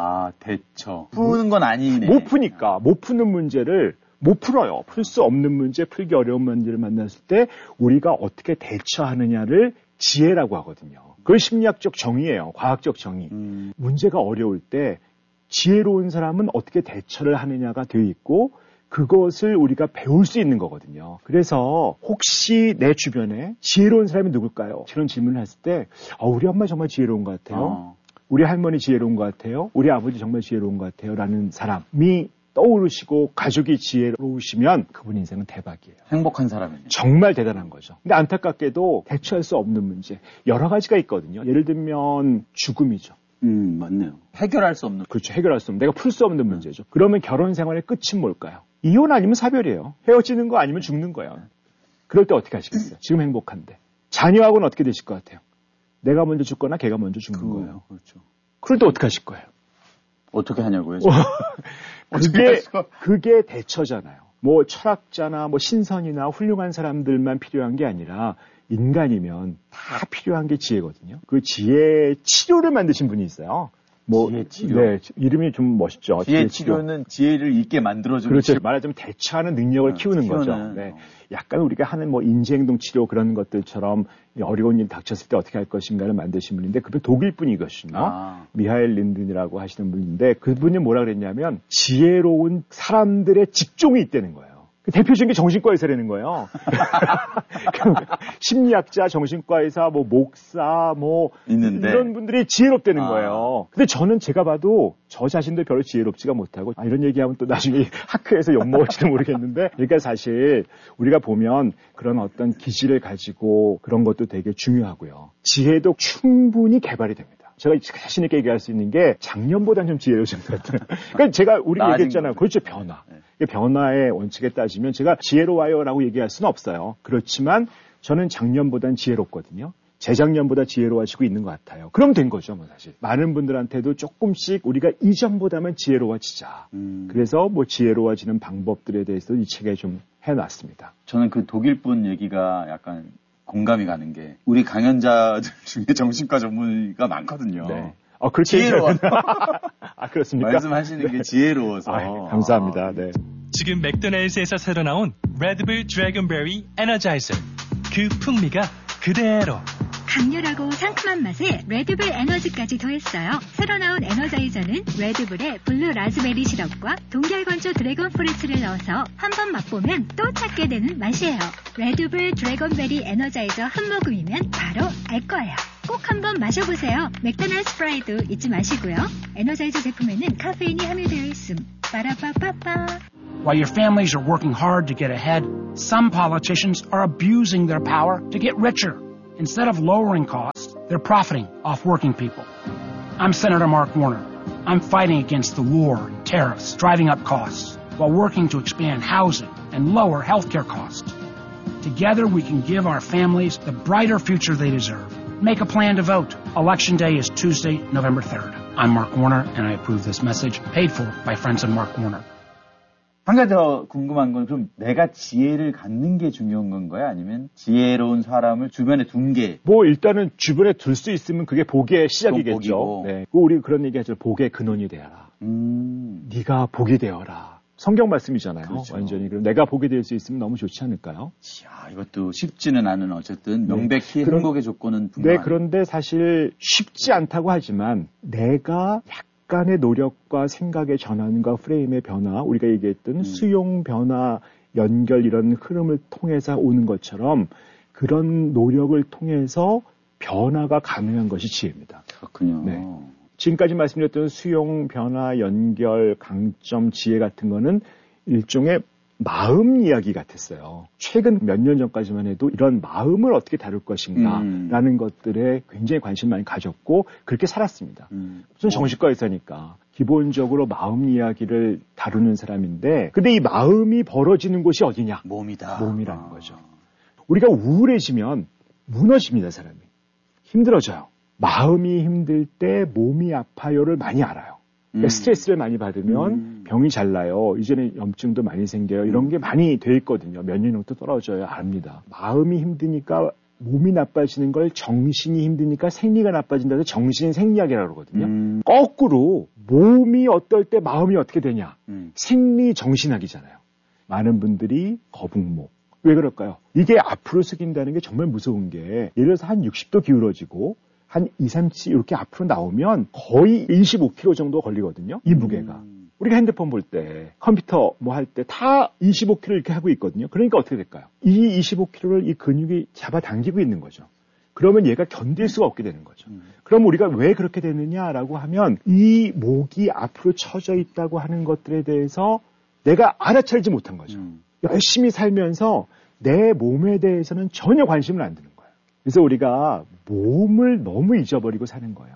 대처. 푸는 건 아니네. 못 푸니까. 못 푸는 문제를 못 풀어요. 풀 수 없는 문제, 풀기 어려운 문제를 만났을 때 우리가 어떻게 대처하느냐를 지혜라고 하거든요. 그건 심리학적 정의예요. 과학적 정의. 문제가 어려울 때 지혜로운 사람은 어떻게 대처를 하느냐가 되어 있고 그것을 우리가 배울 수 있는 거거든요. 그래서 혹시 내 주변에 지혜로운 사람이 누굴까요? 이런 질문을 했을 때 우리 엄마 정말 지혜로운 것 같아요. 우리 할머니 지혜로운 것 같아요. 우리 아버지 정말 지혜로운 것 같아요. 라는 사람이 떠오르시고 가족이 지혜로우시면 그분 인생은 대박이에요. 행복한 사람이에요. 정말 대단한 거죠. 근데 안타깝게도 대처할 수 없는 문제 여러 가지가 있거든요. 예를 들면 죽음이죠. 맞네요. 해결할 수 없는. 그렇죠. 해결할 수 없는. 내가 풀 수 없는 문제죠. 그러면 결혼 생활의 끝은 뭘까요? 이혼 아니면 사별이에요. 헤어지는 거 아니면 죽는 거예요. 그럴 때 어떻게 하시겠어요? 지금 행복한데. 자녀하고는 어떻게 되실 것 같아요? 내가 먼저 죽거나 걔가 먼저 죽는 거예요. 그렇죠. 그럴 때 어떻게 하실 거예요? 어떻게 하냐고요? 그게 대처잖아요. 뭐 철학자나 뭐 신선이나 훌륭한 사람들만 필요한 게 아니라 인간이면 다 필요한 게 지혜거든요. 그 지혜 치료를 만드신 분이 있어요. 지혜 치료. 네, 이름이 좀 멋있죠. 지혜 치료는 지혜를 있게 만들어주는. 그렇죠. 말하자면 대처하는 능력을 키우는 거죠. 네. 약간 우리가 하는 뭐 인지행동 치료 그런 것들처럼 어려운 일 닥쳤을 때 어떻게 할 것인가를 만드신 분인데 그분 독일 분이거든요. 미하엘 린든이라고 하시는 분인데 그분이 뭐라 그랬냐면 지혜로운 사람들의 직종이 있다는 거예요. 그 대표적인 게 정신과 의사라는 거예요. 심리학자, 정신과 의사, 뭐 목사, 뭐 있는데. 이런 분들이 지혜롭다는 거예요. 근데 저는 제가 봐도 저 자신도 별로 지혜롭지가 못하고 이런 얘기하면 또 나중에 학교에서 욕먹을지도 모르겠는데 그러니까 사실 우리가 보면 그런 어떤 기질을 가지고 그런 것도 되게 중요하고요. 지혜도 충분히 개발이 됩니다. 제가 자신 있게 얘기할 수 있는 게 작년보다는 좀 지혜로워진 것 같아요. 그러니까 제가 우리 얘기했잖아요. 그렇죠. 변화. 변화의 원칙에 따지면 제가 지혜로워요라고 얘기할 수는 없어요. 그렇지만 저는 작년보다는 지혜롭거든요. 재작년보다 지혜로워지고 있는 것 같아요. 그럼 된 거죠, 뭐 사실. 많은 분들한테도 조금씩 우리가 이전보다는 지혜로워지자. 그래서 뭐 지혜로워지는 방법들에 대해서 이 책에 좀 해놨습니다. 저는 그 독일 분 얘기가 약간 공감이 가는 게 우리 강연자들 중에 정신과 전문의가 많거든요. 네. 그렇게 지혜로워요. 그렇습니까? 말씀하시는 게 지혜로워서. 감사합니다. 네. 지금 맥도날드에서 새로 나온 레드불 드래곤베리 에너자이저. 그 풍미가 그대로. 강렬하고 상큼한 맛에 레드불 에너지까지 더했어요. 새로 나온 에너자이저는 레드불에 블루 라즈베리 시럽과 동결건조 드래곤 프루츠를 넣어서 한 번 맛보면 또 찾게 되는 맛이에요. 레드불 드래곤베리 에너자이저 한 모금이면 바로 알 거예요. 꼭 한번 마셔보세요. 맥도날드 프라이도 잊지 마시고요. 에너자이저 제품에는 카페인이 함유되어 있음. 빠라빠빠빠. While your families are working hard to get ahead, some politicians are abusing their power to get richer. Instead of lowering costs, they're profiting off working people. I'm Senator Mark Warner. I'm fighting against the war and tariffs, driving up costs, while working to expand housing and lower healthcare costs. Together we can give our families the brighter future they deserve. Make a plan to vote. Election Day is Tuesday, November 3rd. I'm Mark Warner, and I approve this message, paid for by friends of Mark Warner. 한 가지 더 궁금한 건 그럼 내가 지혜를 갖는 게 중요한 건가요? 아니면 지혜로운 사람을 주변에 둔 게? 뭐 일단은 주변에 둘 수 있으면 그게 복의 시작이겠죠. 네. 우리 그런 얘기 하죠. 복의 근원이 되어라. 네가 복이 되어라. 성경 말씀이잖아요. 그렇죠. 완전히. 그럼 내가 복이 될 수 있으면 너무 좋지 않을까요? 이야, 이것도 쉽지는 않은 어쨌든 명백히 행복의 조건은 분명한. 네, 그런데 사실 쉽지 않다고 하지만 내가 약간의 노력과 생각의 전환과 프레임의 변화, 우리가 얘기했던 수용, 변화, 연결 이런 흐름을 통해서 오는 것처럼 그런 노력을 통해서 변화가 가능한 것이 지혜입니다. 그렇군요. 네. 지금까지 말씀드렸던 수용, 변화, 연결, 강점, 지혜 같은 거는 일종의 마음 이야기 같았어요. 최근 몇 년 전까지만 해도 이런 마음을 어떻게 다룰 것인가라는 것들에 굉장히 관심을 많이 가졌고 그렇게 살았습니다. 저는 정신과 의사니까 기본적으로 마음 이야기를 다루는 사람인데 근데 이 마음이 벌어지는 곳이 어디냐? 몸이라는 거죠. 우리가 우울해지면 무너집니다, 사람이. 힘들어져요. 마음이 힘들 때 몸이 아파요를 많이 알아요. 그러니까 스트레스를 많이 받으면 병이 잘 나요. 이제는 염증도 많이 생겨요. 이런 게 많이 돼 있거든요. 면역력도 떨어져요. 압니다. 마음이 힘드니까 몸이 나빠지는 걸 정신이 힘드니까 생리가 나빠진다 해서 정신 생리학이라고 그러거든요. 거꾸로 몸이 어떨 때 마음이 어떻게 되냐. 생리 정신학이잖아요. 많은 분들이 거북목. 왜 그럴까요? 이게 앞으로 숙인다는 게 정말 무서운 게 예를 들어서 한 60도 기울어지고 한 2, 3치 이렇게 앞으로 나오면 거의 25kg 정도 걸리거든요. 이 무게가. 우리가 핸드폰 볼 때, 컴퓨터 뭐 할 때 다 25kg 이렇게 하고 있거든요. 그러니까 어떻게 될까요? 이 25kg를 이 근육이 잡아당기고 있는 거죠. 그러면 얘가 견딜 수가 없게 되는 거죠. 그럼 우리가 왜 그렇게 되느냐라고 하면 이 목이 앞으로 처져 있다고 하는 것들에 대해서 내가 알아차리지 못한 거죠. 열심히 살면서 내 몸에 대해서는 전혀 관심을 안 두는 거예요. 그래서 우리가 몸을 너무 잊어버리고 사는 거예요.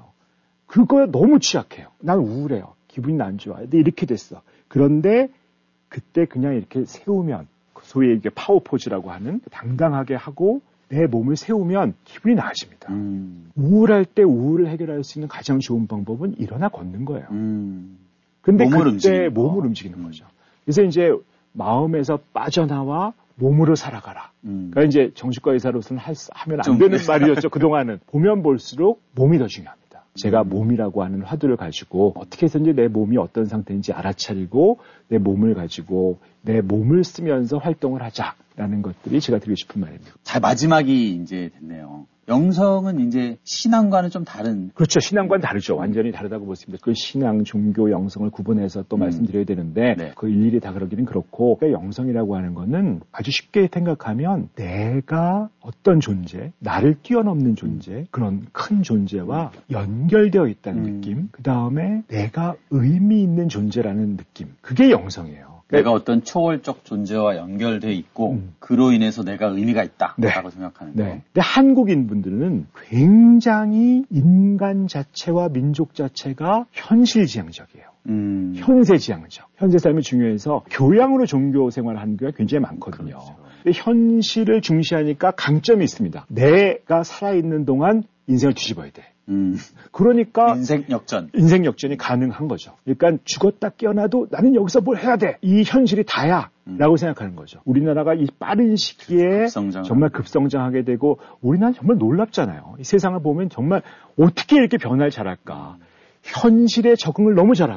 그거에 너무 취약해요. 난 우울해요. 기분이 안 좋아요. 근데 이렇게 됐어. 그런데 그때 그냥 이렇게 세우면 소위 이게 파워 포즈라고 하는 당당하게 하고 내 몸을 세우면 기분이 나아집니다. 우울할 때 우울을 해결할 수 있는 가장 좋은 방법은 일어나 걷는 거예요. 근데 그때 몸을 움직이는 거죠. 그래서 이제 마음에서 빠져나와 몸으로 살아가라. 그러니까 이제 정신과 의사로서는 하면 안 되는 말이었죠. 그동안은. 보면 볼수록 몸이 더 중요합니다. 제가 몸이라고 하는 화두를 가지고 어떻게 해서든지 내 몸이 어떤 상태인지 알아차리고 내 몸을 가지고 내 몸을 쓰면서 활동을 하자라는 것들이 제가 드리고 싶은 말입니다. 자, 마지막이 이제 됐네요. 영성은 이제 신앙과는 좀 다른. 그렇죠. 신앙과는 다르죠. 완전히 다르다고 볼 수 있습니다. 그 신앙, 종교, 영성을 구분해서 또 말씀드려야 되는데 네. 그 일일이 다 그러기는 그렇고 그러니까 영성이라고 하는 거는 아주 쉽게 생각하면 내가 어떤 존재, 나를 뛰어넘는 존재, 그런 큰 존재와 연결되어 있다는 느낌, 그 다음에 내가 의미 있는 존재라는 느낌, 그게 영성이에요. 내가 어떤 초월적 존재와 연결되어 있고 그로 인해서 내가 의미가 있다라고 네. 생각하는 거. 네. 근데 한국인 분들은 굉장히 인간 자체와 민족 자체가 현실지향적이에요. 현세지향적. 현세 삶이 중요해서 교양으로 종교 생활을 하는 경우가 굉장히 많거든요. 그렇죠. 근데 현실을 중시하니까 강점이 있습니다. 내가 살아있는 동안 인생을 뒤집어야 돼. 그러니까 인생 역전이 가능한 거죠. 그러니까 죽었다 깨어나도 나는 여기서 뭘 해야 돼. 이 현실이 다야. 라고 생각하는 거죠. 우리나라가 이 빠른 시기에 정말 급성장하게 되고 우리나라 정말 놀랍잖아요. 이 세상을 보면 정말 어떻게 이렇게 변화를 잘할까. 현실에 적응을 너무 잘하고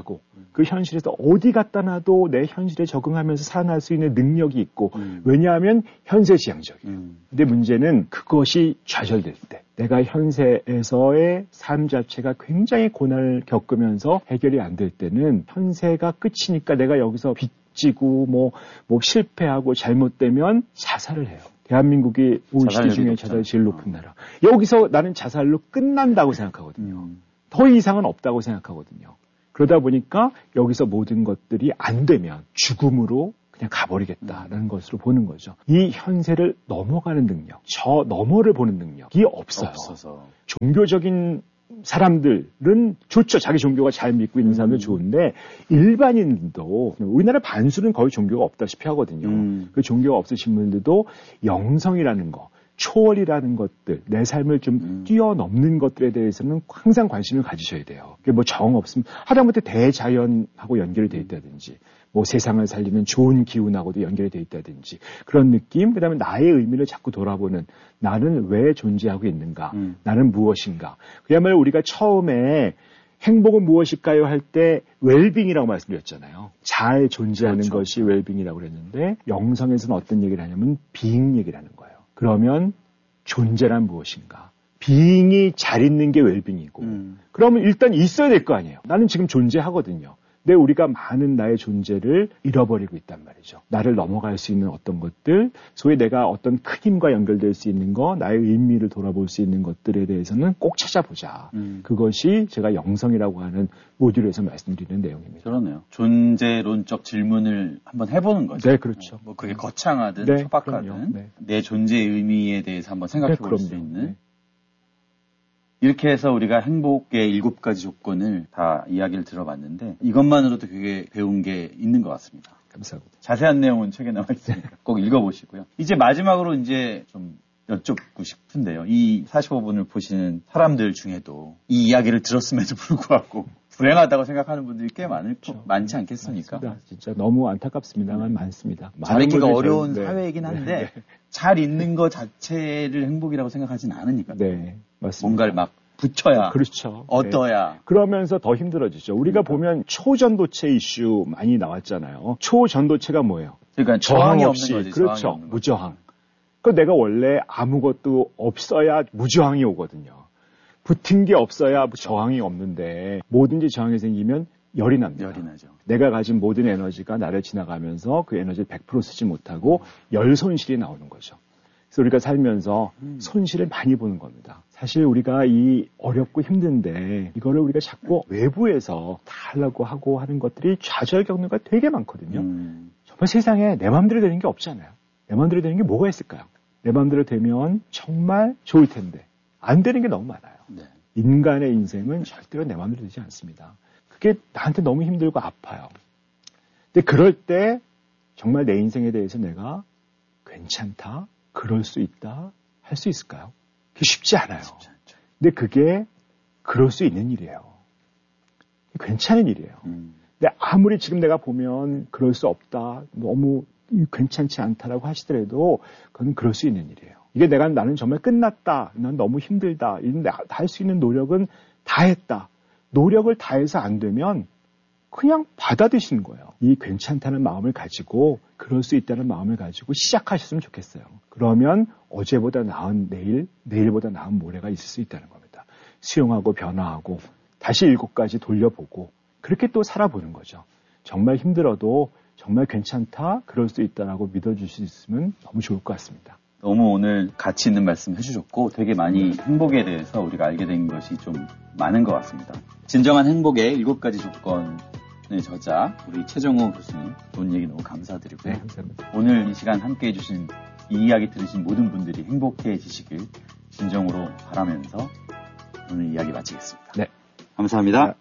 그 현실에서 어디 갖다 놔도 내 현실에 적응하면서 살아날 수 있는 능력이 있고 왜냐하면 현세지향적이에요. 근데 문제는 그것이 좌절될 때 내가 현세에서의 삶 자체가 굉장히 고난을 겪으면서 해결이 안 될 때는 현세가 끝이니까 내가 여기서 빚지고 뭐 실패하고 잘못되면 자살을 해요. 대한민국이 OECD 중에 자살이 제일 높은 나라. 여기서 나는 자살로 끝난다고 생각하거든요. 더 이상은 없다고 생각하거든요. 그러다 보니까 여기서 모든 것들이 안 되면 죽음으로 그냥 가버리겠다라는 것으로 보는 거죠. 이 현세를 넘어가는 능력, 저 너머를 보는 능력이 없어서. 종교적인 사람들은 좋죠. 자기 종교가 잘 믿고 있는 사람들 좋은데 일반인도 우리나라 반수는 거의 종교가 없다시피 하거든요. 그 종교가 없으신 분들도 영성이라는 거, 초월이라는 것들, 내 삶을 좀 뛰어넘는 것들에 대해서는 항상 관심을 가지셔야 돼요. 뭐 정 없으면 하다못해 대자연하고 연결이 돼 있다든지 뭐 세상을 살리는 좋은 기운하고도 연결이 돼 있다든지 그런 느낌, 그다음에 나의 의미를 자꾸 돌아보는 나는 왜 존재하고 있는가, 나는 무엇인가. 그야말로 우리가 처음에 행복은 무엇일까요 할 때 웰빙이라고 말씀드렸잖아요. 잘 존재하는 그렇죠. 것이 웰빙이라고 그랬는데 영성에서는 어떤 얘기를 하냐면 비잉 얘기를 하는 거예요. 그러면 존재란 무엇인가? 비잉이 잘 있는 게 웰빙이고 그러면 일단 있어야 될 거 아니에요. 나는 지금 존재하거든요. 근데 우리가 많은 나의 존재를 잃어버리고 있단 말이죠. 나를 넘어갈 수 있는 어떤 것들, 소위 내가 어떤 큰 힘과 연결될 수 있는 거, 나의 의미를 돌아볼 수 있는 것들에 대해서는 꼭 찾아보자. 그것이 제가 영성이라고 하는 모듈에서 말씀드리는 내용입니다. 그러네요. 존재론적 질문을 한번 해보는 거죠. 네, 그렇죠. 뭐 그게 거창하든 척박하든 네. 내 존재의 의미에 대해서 한번 생각해 볼 수 있는. 네. 이렇게 해서 우리가 행복의 7가지 조건을 다 이야기를 들어봤는데 이것만으로도 되게 배운 게 있는 것 같습니다. 감사합니다. 자세한 내용은 책에 나와 있으니까 꼭 읽어보시고요. 이제 마지막으로 이제 좀 여쭙고 싶은데요. 이 45분을 보시는 사람들 중에도 이 이야기를 들었음에도 불구하고 불행하다고 생각하는 분들이 꽤 많지 않겠습니까? 맞습니다. 진짜 너무 안타깝습니다만 많습니다. 잘 있기가 어려운 사회이긴 한데 잘 있는 것 자체를 행복이라고 생각하진 않으니까. 네, 맞습니다. 뭔가를 막 붙여야, 그렇죠. 얻어야. 네. 그러면서 더 힘들어지죠. 우리가 보면 초전도체 이슈 많이 나왔잖아요. 초전도체가 뭐예요? 그러니까 저항이 없는 거지. 그렇죠. 없는 무저항. 그 내가 원래 아무것도 없어야 무저항이 오거든요. 붙은 게 없어야 저항이 없는데 뭐든지 저항이 생기면 열이 납니다. 열이 나죠. 내가 가진 모든 에너지가 나를 지나가면서 그 에너지를 100% 쓰지 못하고 열 손실이 나오는 거죠. 그래서 우리가 살면서 손실을 많이 보는 겁니다. 사실 우리가 이 어렵고 힘든데 이거를 우리가 자꾸 외부에서 다 하려고 하고 하는 것들이 좌절 겪는 거 되게 많거든요. 정말 세상에 내 마음대로 되는 게 없잖아요. 내 마음대로 되는 게 뭐가 있을까요? 내 마음대로 되면 정말 좋을 텐데 안 되는 게 너무 많아요. 네. 인간의 인생은 절대로 내 마음대로 되지 않습니다. 그게 나한테 너무 힘들고 아파요. 근데 그럴 때 정말 내 인생에 대해서 내가 괜찮다, 그럴 수 있다, 할 수 있을까요? 그게 쉽지 않아요. 근데 그게 그럴 수 있는 일이에요. 괜찮은 일이에요. 근데 아무리 지금 내가 보면 그럴 수 없다, 너무 괜찮지 않다라고 하시더라도 그건 그럴 수 있는 일이에요. 이게 나는 정말 끝났다, 난 너무 힘들다, 할 수 있는 노력은 다 했다. 노력을 다해서 안 되면 그냥 받아들이시는 거예요. 이 괜찮다는 마음을 가지고 그럴 수 있다는 마음을 가지고 시작하셨으면 좋겠어요. 그러면 어제보다 나은 내일, 내일보다 나은 모레가 있을 수 있다는 겁니다. 수용하고 변화하고 다시 7가지 돌려보고 그렇게 또 살아보는 거죠. 정말 힘들어도 정말 괜찮다, 그럴 수 있다라고 믿어줄 수 있으면 너무 좋을 것 같습니다. 너무 오늘 가치 있는 말씀 해주셨고 되게 많이 행복에 대해서 우리가 알게 된 것이 좀 많은 것 같습니다. 진정한 행복의 7가지 조건의 저자 우리 최정호 교수님 좋은 얘기 너무 감사드리고요. 네, 감사합니다. 오늘 이 시간 함께 해주신 이 이야기 들으신 모든 분들이 행복해지시길 진정으로 바라면서 오늘 이야기 마치겠습니다. 네, 감사합니다.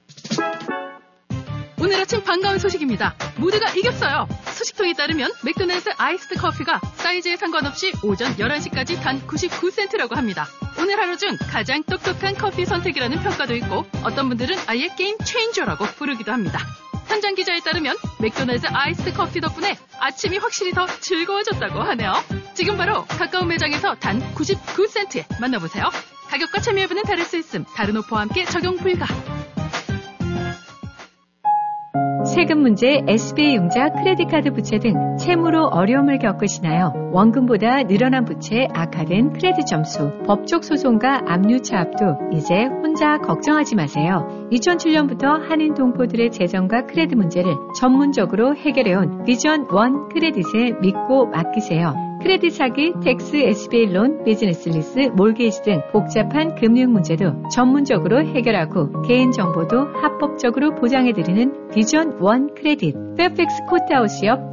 오늘 아침 반가운 소식입니다. 모두가 이겼어요. 소식통에 따르면 맥도날드 아이스드 커피가 사이즈에 상관없이 오전 11시까지 단 99센트라고 합니다. 오늘 하루 중 가장 똑똑한 커피 선택이라는 평가도 있고 어떤 분들은 아예 게임 체인저라고 부르기도 합니다. 현장 기자에 따르면 맥도날드 아이스드 커피 덕분에 아침이 확실히 더 즐거워졌다고 하네요. 지금 바로 가까운 매장에서 단 99센트에 만나보세요. 가격과 참여 여부는 다를 수 있음. 다른 오퍼와 함께 적용 불가. 세금 문제, SBA 융자, 크레딧카드 부채 등 채무로 어려움을 겪으시나요? 원금보다 늘어난 부채, 악화된 크레딧 점수, 법적 소송과 압류 차압도 이제 혼자 걱정하지 마세요. 2007년부터 한인 동포들의 재정과 크레딧 문제를 전문적으로 해결해온 비전 원 크레딧에 믿고 맡기세요. 크레딧 사기, 텍스, SBA 론, 비즈니스 리스, 몰게이지 등 복잡한 금융 문제도 전문적으로 해결하고 개인정보도 합법적으로 보장해드리는 비전 원 크레딧. 페어팩스 코트하우스 옆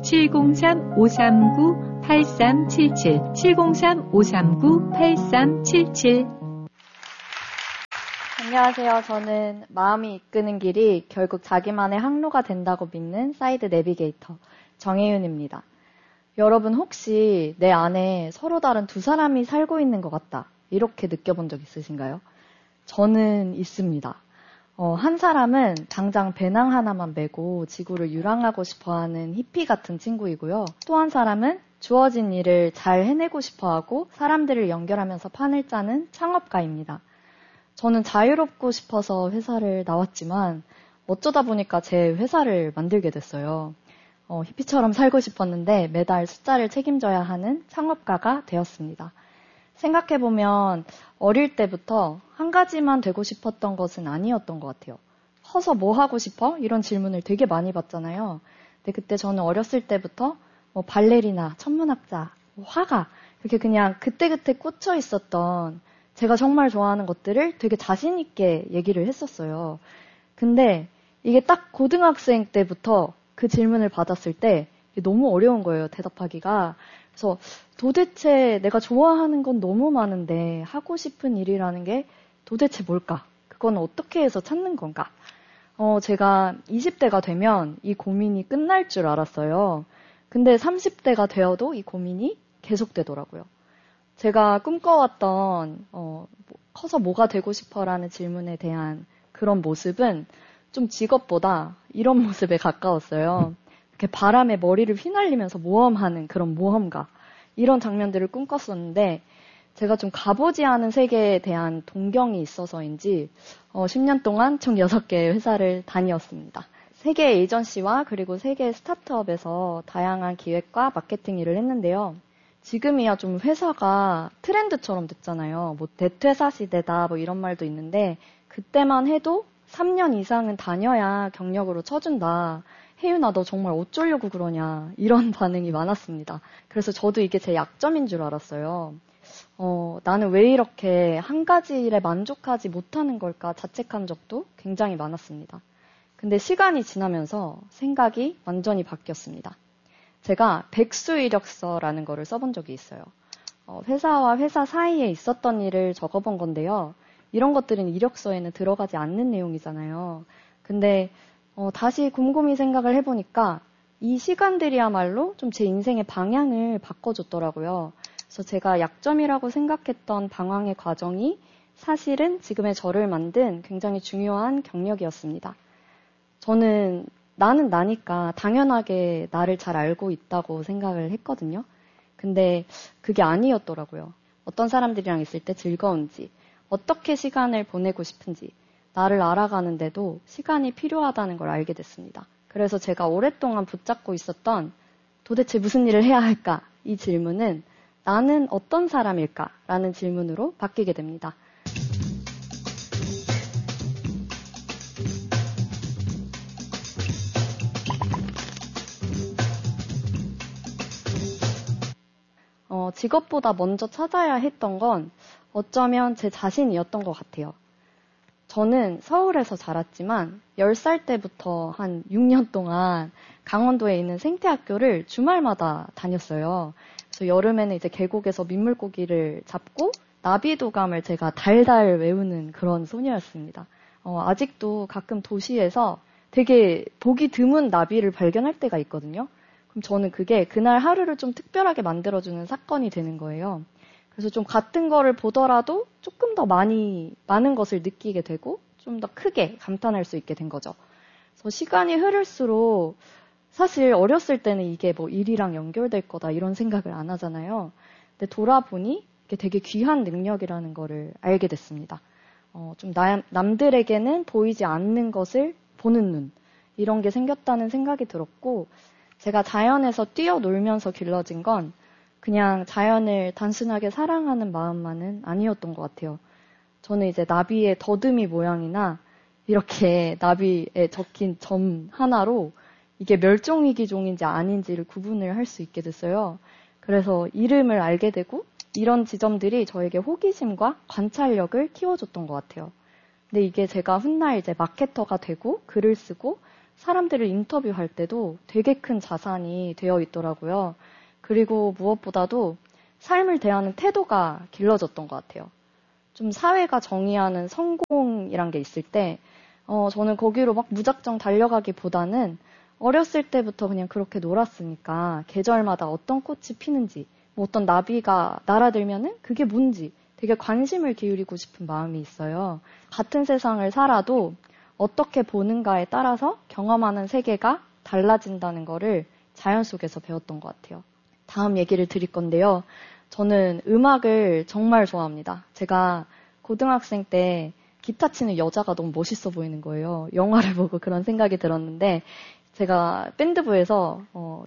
703-539-8377, 703-539-8377. 안녕하세요. 저는 마음이 이끄는 길이 결국 자기만의 항로가 된다고 믿는 사이드 내비게이터 정혜윤입니다. 여러분 혹시 내 안에 서로 다른 두 사람이 살고 있는 것 같다 이렇게 느껴본 적 있으신가요? 저는 있습니다. 한 사람은 당장 배낭 하나만 메고 지구를 유랑하고 싶어하는 히피 같은 친구이고요. 또 한 사람은 주어진 일을 잘 해내고 싶어하고 사람들을 연결하면서 판을 짜는 창업가입니다. 저는 자유롭고 싶어서 회사를 나왔지만 어쩌다 보니까 제 회사를 만들게 됐어요. 히피처럼 살고 싶었는데 매달 숫자를 책임져야 하는 창업가가 되었습니다. 생각해보면 어릴 때부터 한 가지만 되고 싶었던 것은 아니었던 것 같아요. 커서 뭐 하고 싶어? 이런 질문을 되게 많이 받잖아요. 근데 그때 저는 어렸을 때부터 발레리나, 천문학자, 화가 이렇게 그냥 그때그때 꽂혀 있었던 제가 정말 좋아하는 것들을 되게 자신 있게 얘기를 했었어요. 근데 이게 딱 고등학생 때부터 그 질문을 받았을 때 너무 어려운 거예요, 대답하기가. 그래서 도대체 내가 좋아하는 건 너무 많은데 하고 싶은 일이라는 게 도대체 뭘까? 그건 어떻게 해서 찾는 건가? 제가 20대가 되면 이 고민이 끝날 줄 알았어요. 근데 30대가 되어도 이 고민이 계속되더라고요. 제가 꿈꿔왔던 커서 뭐가 되고 싶어라는 질문에 대한 그런 모습은 좀 직업보다 이런 모습에 가까웠어요. 이렇게 바람에 머리를 휘날리면서 모험하는 그런 모험가. 이런 장면들을 꿈꿨었는데 제가 좀 가보지 않은 세계에 대한 동경이 있어서인지 10년 동안 총 6개의 회사를 다녔습니다. 세계 에이전시와 그리고 세계 스타트업에서 다양한 기획과 마케팅 일을 했는데요. 지금이야 좀 회사가 트렌드처럼 됐잖아요. 대퇴사 시대다 이런 말도 있는데 그때만 해도 3년 이상은 다녀야 경력으로 쳐준다. 혜윤아 너 정말 어쩌려고 그러냐. 이런 반응이 많았습니다. 그래서 저도 이게 제 약점인 줄 알았어요. 나는 왜 이렇게 한 가지 일에 만족하지 못하는 걸까 자책한 적도 굉장히 많았습니다. 근데 시간이 지나면서 생각이 완전히 바뀌었습니다. 제가 백수 이력서라는 거를 써본 적이 있어요. 회사와 회사 사이에 있었던 일을 적어본 건데요. 이런 것들은 이력서에는 들어가지 않는 내용이잖아요. 근데 다시 곰곰이 생각을 해보니까 이 시간들이야말로 좀 제 인생의 방향을 바꿔줬더라고요. 그래서 제가 약점이라고 생각했던 방황의 과정이 사실은 지금의 저를 만든 굉장히 중요한 경력이었습니다. 저는 나는 나니까 당연하게 나를 잘 알고 있다고 생각을 했거든요. 근데 그게 아니었더라고요. 어떤 사람들이랑 있을 때 즐거운지, 어떻게 시간을 보내고 싶은지, 나를 알아가는데도 시간이 필요하다는 걸 알게 됐습니다. 그래서 제가 오랫동안 붙잡고 있었던 도대체 무슨 일을 해야 할까? 이 질문은 나는 어떤 사람일까? 라는 질문으로 바뀌게 됩니다. 직업보다 먼저 찾아야 했던 건 어쩌면 제 자신이었던 것 같아요. 저는 서울에서 자랐지만 10살 때부터 한 6년 동안 강원도에 있는 생태학교를 주말마다 다녔어요. 그래서 여름에는 이제 계곡에서 민물고기를 잡고 나비도감을 제가 달달 외우는 그런 소녀였습니다. 아직도 가끔 도시에서 되게 보기 드문 나비를 발견할 때가 있거든요. 그럼 저는 그게 그날 하루를 좀 특별하게 만들어주는 사건이 되는 거예요. 그래서 좀 같은 거를 보더라도 조금 더 많은 것을 느끼게 되고 좀 더 크게 감탄할 수 있게 된 거죠. 그래서 시간이 흐를수록 사실 어렸을 때는 이게 뭐 일이랑 연결될 거다 이런 생각을 안 하잖아요. 근데 돌아보니 이게 되게 귀한 능력이라는 거를 알게 됐습니다. 좀 남들에게는 보이지 않는 것을 보는 눈. 이런 게 생겼다는 생각이 들었고, 제가 자연에서 뛰어놀면서 길러진 건 그냥 자연을 단순하게 사랑하는 마음만은 아니었던 것 같아요. 저는 이제 나비의 더듬이 모양이나 이렇게 나비에 적힌 점 하나로 이게 멸종위기종인지 아닌지를 구분을 할 수 있게 됐어요. 그래서 이름을 알게 되고 이런 지점들이 저에게 호기심과 관찰력을 키워줬던 것 같아요. 근데 이게 제가 훗날 이제 마케터가 되고 글을 쓰고 사람들을 인터뷰할 때도 되게 큰 자산이 되어 있더라고요. 그리고 무엇보다도 삶을 대하는 태도가 길러졌던 것 같아요. 좀 사회가 정의하는 성공이란 게 있을 때 저는 거기로 막 무작정 달려가기보다는 어렸을 때부터 그냥 그렇게 놀았으니까 계절마다 어떤 꽃이 피는지, 뭐 어떤 나비가 날아들면은 그게 뭔지 되게 관심을 기울이고 싶은 마음이 있어요. 같은 세상을 살아도 어떻게 보는가에 따라서 경험하는 세계가 달라진다는 거를 자연 속에서 배웠던 것 같아요. 다음 얘기를 드릴 건데요. 저는 음악을 정말 좋아합니다. 제가 고등학생 때 기타 치는 여자가 너무 멋있어 보이는 거예요. 영화를 보고 그런 생각이 들었는데 제가 밴드부에서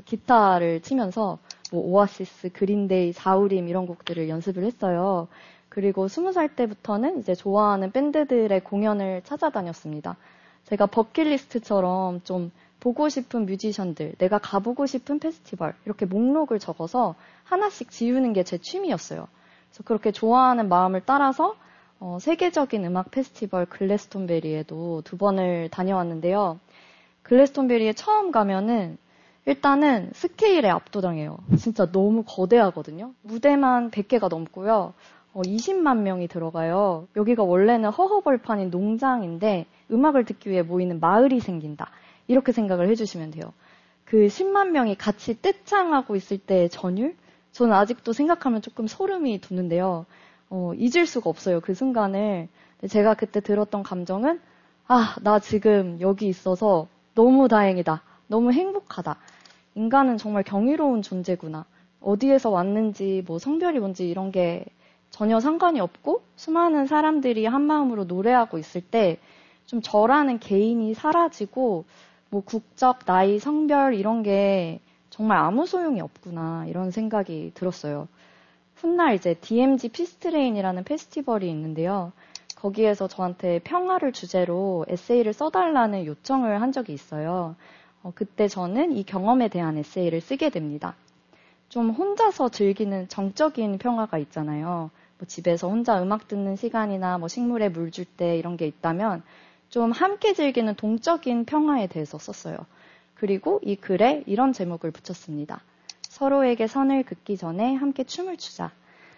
기타를 치면서 뭐 오아시스, 그린데이, 자우림 이런 곡들을 연습을 했어요. 그리고 20살 때부터는 이제 좋아하는 밴드들의 공연을 찾아다녔습니다. 제가 버킷리스트처럼 좀 보고 싶은 뮤지션들, 내가 가보고 싶은 페스티벌 이렇게 목록을 적어서 하나씩 지우는 게 제 취미였어요. 그래서 그렇게 좋아하는 마음을 따라서 세계적인 음악 페스티벌 글래스톤베리에도 2번을 다녀왔는데요. 글래스톤베리에 처음 가면은 일단은 스케일에 압도당해요. 진짜 너무 거대하거든요. 무대만 100개가 넘고요. 20만 명이 들어가요. 여기가 원래는 허허벌판인 농장인데 음악을 듣기 위해 모이는 마을이 생긴다. 이렇게 생각을 해주시면 돼요. 그 10만 명이 같이 떼창하고 있을 때의 전율? 저는 아직도 생각하면 조금 소름이 돋는데요. 잊을 수가 없어요. 그 순간을. 제가 그때 들었던 감정은 나 지금 여기 있어서 너무 다행이다. 너무 행복하다. 인간은 정말 경이로운 존재구나. 어디에서 왔는지 뭐 성별이 뭔지 이런 게 전혀 상관이 없고 수많은 사람들이 한 마음으로 노래하고 있을 때 좀 저라는 개인이 사라지고 뭐 국적, 나이, 성별 이런 게 정말 아무 소용이 없구나 이런 생각이 들었어요. 훗날 이제 DMZ 피스트레인이라는 페스티벌이 있는데요. 거기에서 저한테 평화를 주제로 에세이를 써달라는 요청을 한 적이 있어요. 그때 저는 이 경험에 대한 에세이를 쓰게 됩니다. 좀 혼자서 즐기는 정적인 평화가 있잖아요. 뭐 집에서 혼자 음악 듣는 시간이나 뭐 식물에 물 줄 때 이런 게 있다면 좀 함께 즐기는 동적인 평화에 대해서 썼어요. 그리고 이 글에 이런 제목을 붙였습니다. 서로에게 선을 긋기 전에 함께 춤을 추자.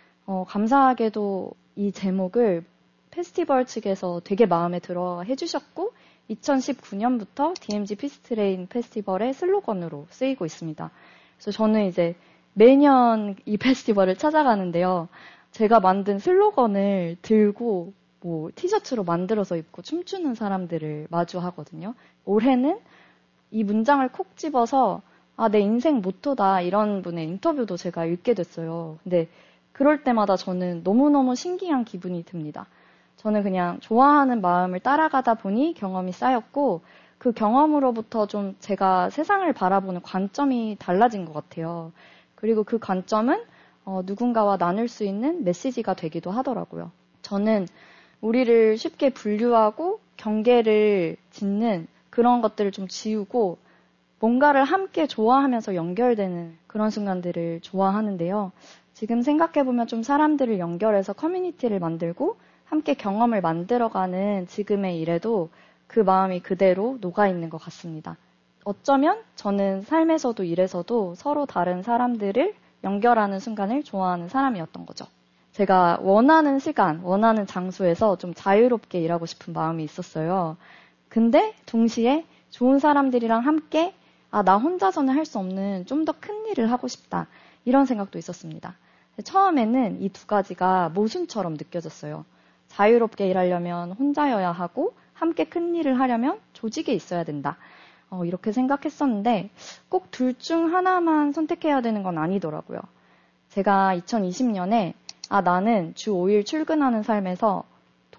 감사하게도 이 제목을 페스티벌 측에서 되게 마음에 들어 해주셨고 2019년부터 DMZ 피스트레인 페스티벌의 슬로건으로 쓰이고 있습니다. 그래서 저는 이제 매년 이 페스티벌을 찾아가는데요. 제가 만든 슬로건을 들고 뭐 티셔츠로 만들어서 입고 춤추는 사람들을 마주하거든요. 올해는 이 문장을 콕 집어서 내 인생 모토다 이런 분의 인터뷰도 제가 읽게 됐어요. 근데 그럴 때마다 저는 너무너무 신기한 기분이 듭니다. 저는 그냥 좋아하는 마음을 따라가다 보니 경험이 쌓였고 그 경험으로부터 좀 제가 세상을 바라보는 관점이 달라진 것 같아요. 그리고 그 관점은 누군가와 나눌 수 있는 메시지가 되기도 하더라고요. 저는 우리를 쉽게 분류하고 경계를 짓는 그런 것들을 좀 지우고 뭔가를 함께 좋아하면서 연결되는 그런 순간들을 좋아하는데요. 지금 생각해보면 좀 사람들을 연결해서 커뮤니티를 만들고 함께 경험을 만들어가는 지금의 일에도 그 마음이 그대로 녹아있는 것 같습니다. 어쩌면 저는 삶에서도 일에서도 서로 다른 사람들을 연결하는 순간을 좋아하는 사람이었던 거죠. 제가 원하는 시간, 원하는 장소에서 좀 자유롭게 일하고 싶은 마음이 있었어요. 근데 동시에 좋은 사람들이랑 함께 나 혼자서는 할 수 없는 좀 더 큰 일을 하고 싶다. 이런 생각도 있었습니다. 처음에는 이 두 가지가 모순처럼 느껴졌어요. 자유롭게 일하려면 혼자여야 하고 함께 큰 일을 하려면 조직에 있어야 된다. 이렇게 생각했었는데 꼭 둘 중 하나만 선택해야 되는 건 아니더라고요. 제가 2020년에 나는 주 5일 출근하는 삶에서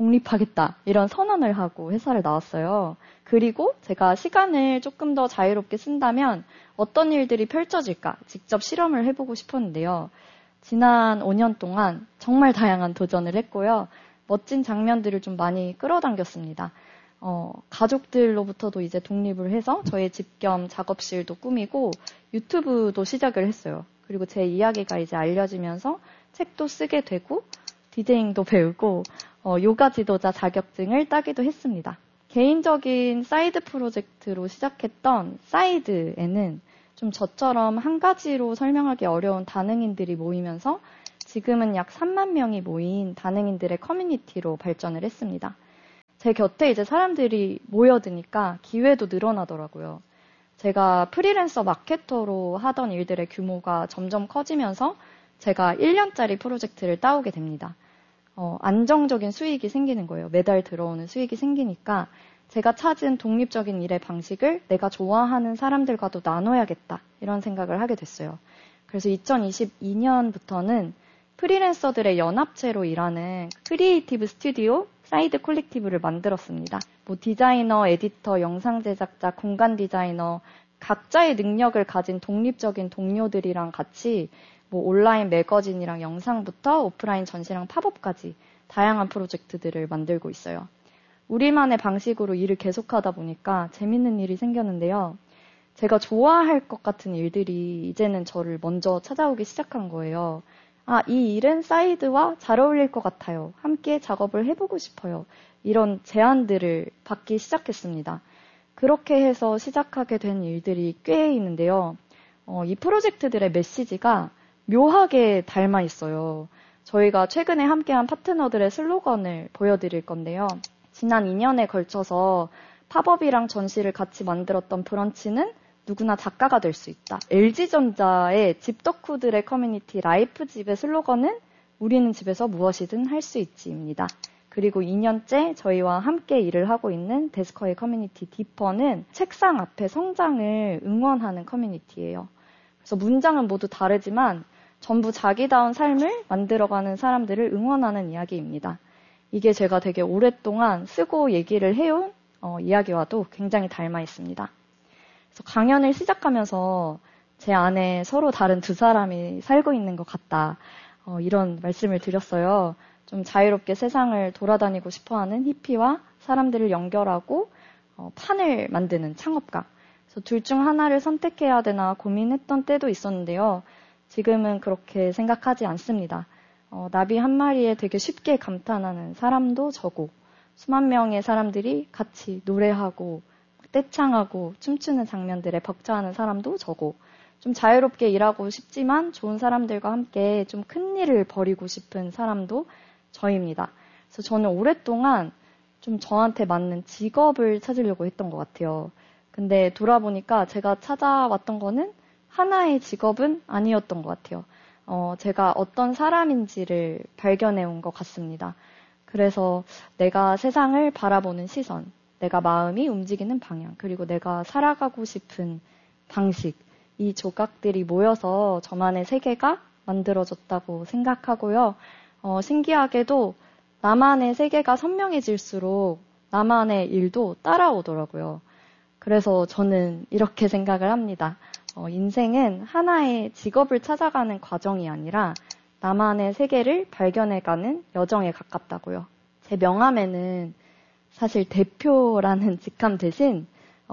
독립하겠다 이런 선언을 하고 회사를 나왔어요. 그리고 제가 시간을 조금 더 자유롭게 쓴다면 어떤 일들이 펼쳐질까 직접 실험을 해보고 싶었는데요. 지난 5년 동안 정말 다양한 도전을 했고요. 멋진 장면들을 좀 많이 끌어당겼습니다. 가족들로부터도 이제 독립을 해서 저의 집 겸 작업실도 꾸미고 유튜브도 시작을 했어요. 그리고 제 이야기가 이제 알려지면서 책도 쓰게 되고 디제잉도 배우고 요가 지도자 자격증을 따기도 했습니다. 개인적인 사이드 프로젝트로 시작했던 사이드에는 좀 저처럼 한 가지로 설명하기 어려운 다능인들이 모이면서 지금은 약 3만 명이 모인 다능인들의 커뮤니티로 발전을 했습니다. 제 곁에 이제 사람들이 모여드니까 기회도 늘어나더라고요. 제가 프리랜서 마케터로 하던 일들의 규모가 점점 커지면서 제가 1년짜리 프로젝트를 따오게 됩니다. 안정적인 수익이 생기는 거예요. 매달 들어오는 수익이 생기니까 제가 찾은 독립적인 일의 방식을 내가 좋아하는 사람들과도 나눠야겠다 이런 생각을 하게 됐어요. 그래서 2022년부터는 프리랜서들의 연합체로 일하는 크리에이티브 스튜디오 사이드 콜렉티브를 만들었습니다. 디자이너, 에디터, 영상 제작자, 공간 디자이너 각자의 능력을 가진 독립적인 동료들이랑 같이 온라인 매거진이랑 영상부터 오프라인 전시랑 팝업까지 다양한 프로젝트들을 만들고 있어요. 우리만의 방식으로 일을 계속하다 보니까 재밌는 일이 생겼는데요. 제가 좋아할 것 같은 일들이 이제는 저를 먼저 찾아오기 시작한 거예요. 이 일은 사이드와 잘 어울릴 것 같아요. 함께 작업을 해보고 싶어요. 이런 제안들을 받기 시작했습니다. 그렇게 해서 시작하게 된 일들이 꽤 있는데요. 이 프로젝트들의 메시지가 묘하게 닮아 있어요. 저희가 최근에 함께한 파트너들의 슬로건을 보여드릴 건데요. 지난 2년에 걸쳐서 팝업이랑 전시를 같이 만들었던 브런치는 누구나 작가가 될 수 있다. LG전자의 집 덕후들의 커뮤니티 라이프집의 슬로건은 우리는 집에서 무엇이든 할 수 있지입니다. 그리고 2년째 저희와 함께 일을 하고 있는 데스커의 커뮤니티 디퍼는 책상 앞에 성장을 응원하는 커뮤니티예요. 그래서 문장은 모두 다르지만 전부 자기다운 삶을 만들어가는 사람들을 응원하는 이야기입니다. 이게 제가 되게 오랫동안 쓰고 얘기를 해온 이야기와도 굉장히 닮아 있습니다. 그래서 강연을 시작하면서 제 안에 서로 다른 두 사람이 살고 있는 것 같다. 이런 말씀을 드렸어요. 좀 자유롭게 세상을 돌아다니고 싶어하는 히피와 사람들을 연결하고 판을 만드는 창업가. 그래서 둘 중 하나를 선택해야 되나 고민했던 때도 있었는데요. 지금은 그렇게 생각하지 않습니다. 나비 한 마리에 되게 쉽게 감탄하는 사람도 저고 수만 명의 사람들이 같이 노래하고 떼창하고 춤추는 장면들에 벅차하는 사람도 저고 좀 자유롭게 일하고 싶지만 좋은 사람들과 함께 좀 큰 일을 벌이고 싶은 사람도 저입니다. 그래서 저는 오랫동안 좀 저한테 맞는 직업을 찾으려고 했던 것 같아요. 근데 돌아보니까 제가 찾아왔던 거는 하나의 직업은 아니었던 것 같아요. 제가 어떤 사람인지를 발견해 온 것 같습니다. 그래서 내가 세상을 바라보는 시선, 내가 마음이 움직이는 방향, 그리고 내가 살아가고 싶은 방식, 이 조각들이 모여서 저만의 세계가 만들어졌다고 생각하고요. 신기하게도 나만의 세계가 선명해질수록 나만의 일도 따라오더라고요. 그래서 저는 이렇게 생각을 합니다. 인생은 하나의 직업을 찾아가는 과정이 아니라 나만의 세계를 발견해가는 여정에 가깝다고요. 제 명함에는 사실 대표라는 직함 대신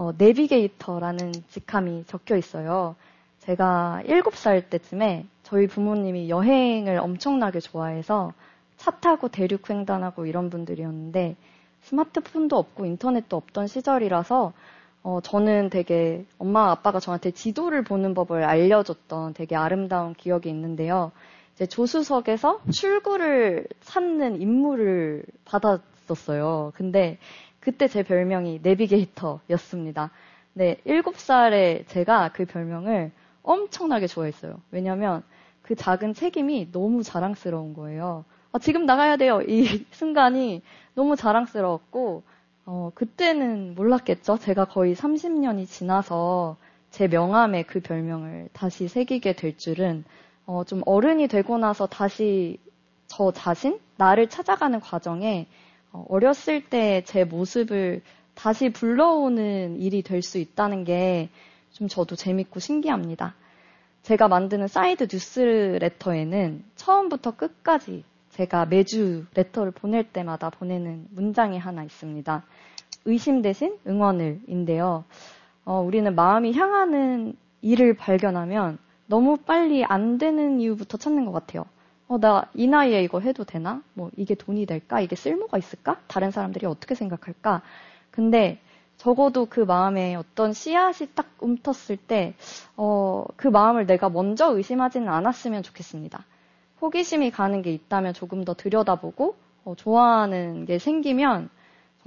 내비게이터라는 직함이 적혀 있어요. 제가 7살 때쯤에 저희 부모님이 여행을 엄청나게 좋아해서 차 타고 대륙 횡단하고 이런 분들이었는데 스마트폰도 없고 인터넷도 없던 시절이라서 저는 되게 엄마 아빠가 저한테 지도를 보는 법을 알려줬던 되게 아름다운 기억이 있는데요. 이제 조수석에서 출구를 찾는 임무를 받았었어요. 근데 그때 제 별명이 내비게이터였습니다. 네, 7살에 제가 그 별명을 엄청나게 좋아했어요. 왜냐면 그 작은 책임이 너무 자랑스러운 거예요. 지금 나가야 돼요. 이 순간이 너무 자랑스러웠고 그때는 몰랐겠죠. 제가 거의 30년이 지나서 제 명함에 그 별명을 다시 새기게 될 줄은 좀 어른이 되고 나서 다시 저 자신, 나를 찾아가는 과정에 어렸을 때 제 모습을 다시 불러오는 일이 될 수 있다는 게 좀 저도 재밌고 신기합니다. 제가 만드는 사이드 뉴스레터에는 처음부터 끝까지 제가 매주 레터를 보낼 때마다 보내는 문장이 하나 있습니다. 의심 대신 응원을인데요. 우리는 마음이 향하는 일을 발견하면 너무 빨리 안 되는 이유부터 찾는 것 같아요. 나 이 나이에 이거 해도 되나? 이게 돈이 될까? 이게 쓸모가 있을까? 다른 사람들이 어떻게 생각할까? 근데 적어도 그 마음에 어떤 씨앗이 딱 움텄을 때, 그 마음을 내가 먼저 의심하지는 않았으면 좋겠습니다. 호기심이 가는 게 있다면 조금 더 들여다보고, 좋아하는 게 생기면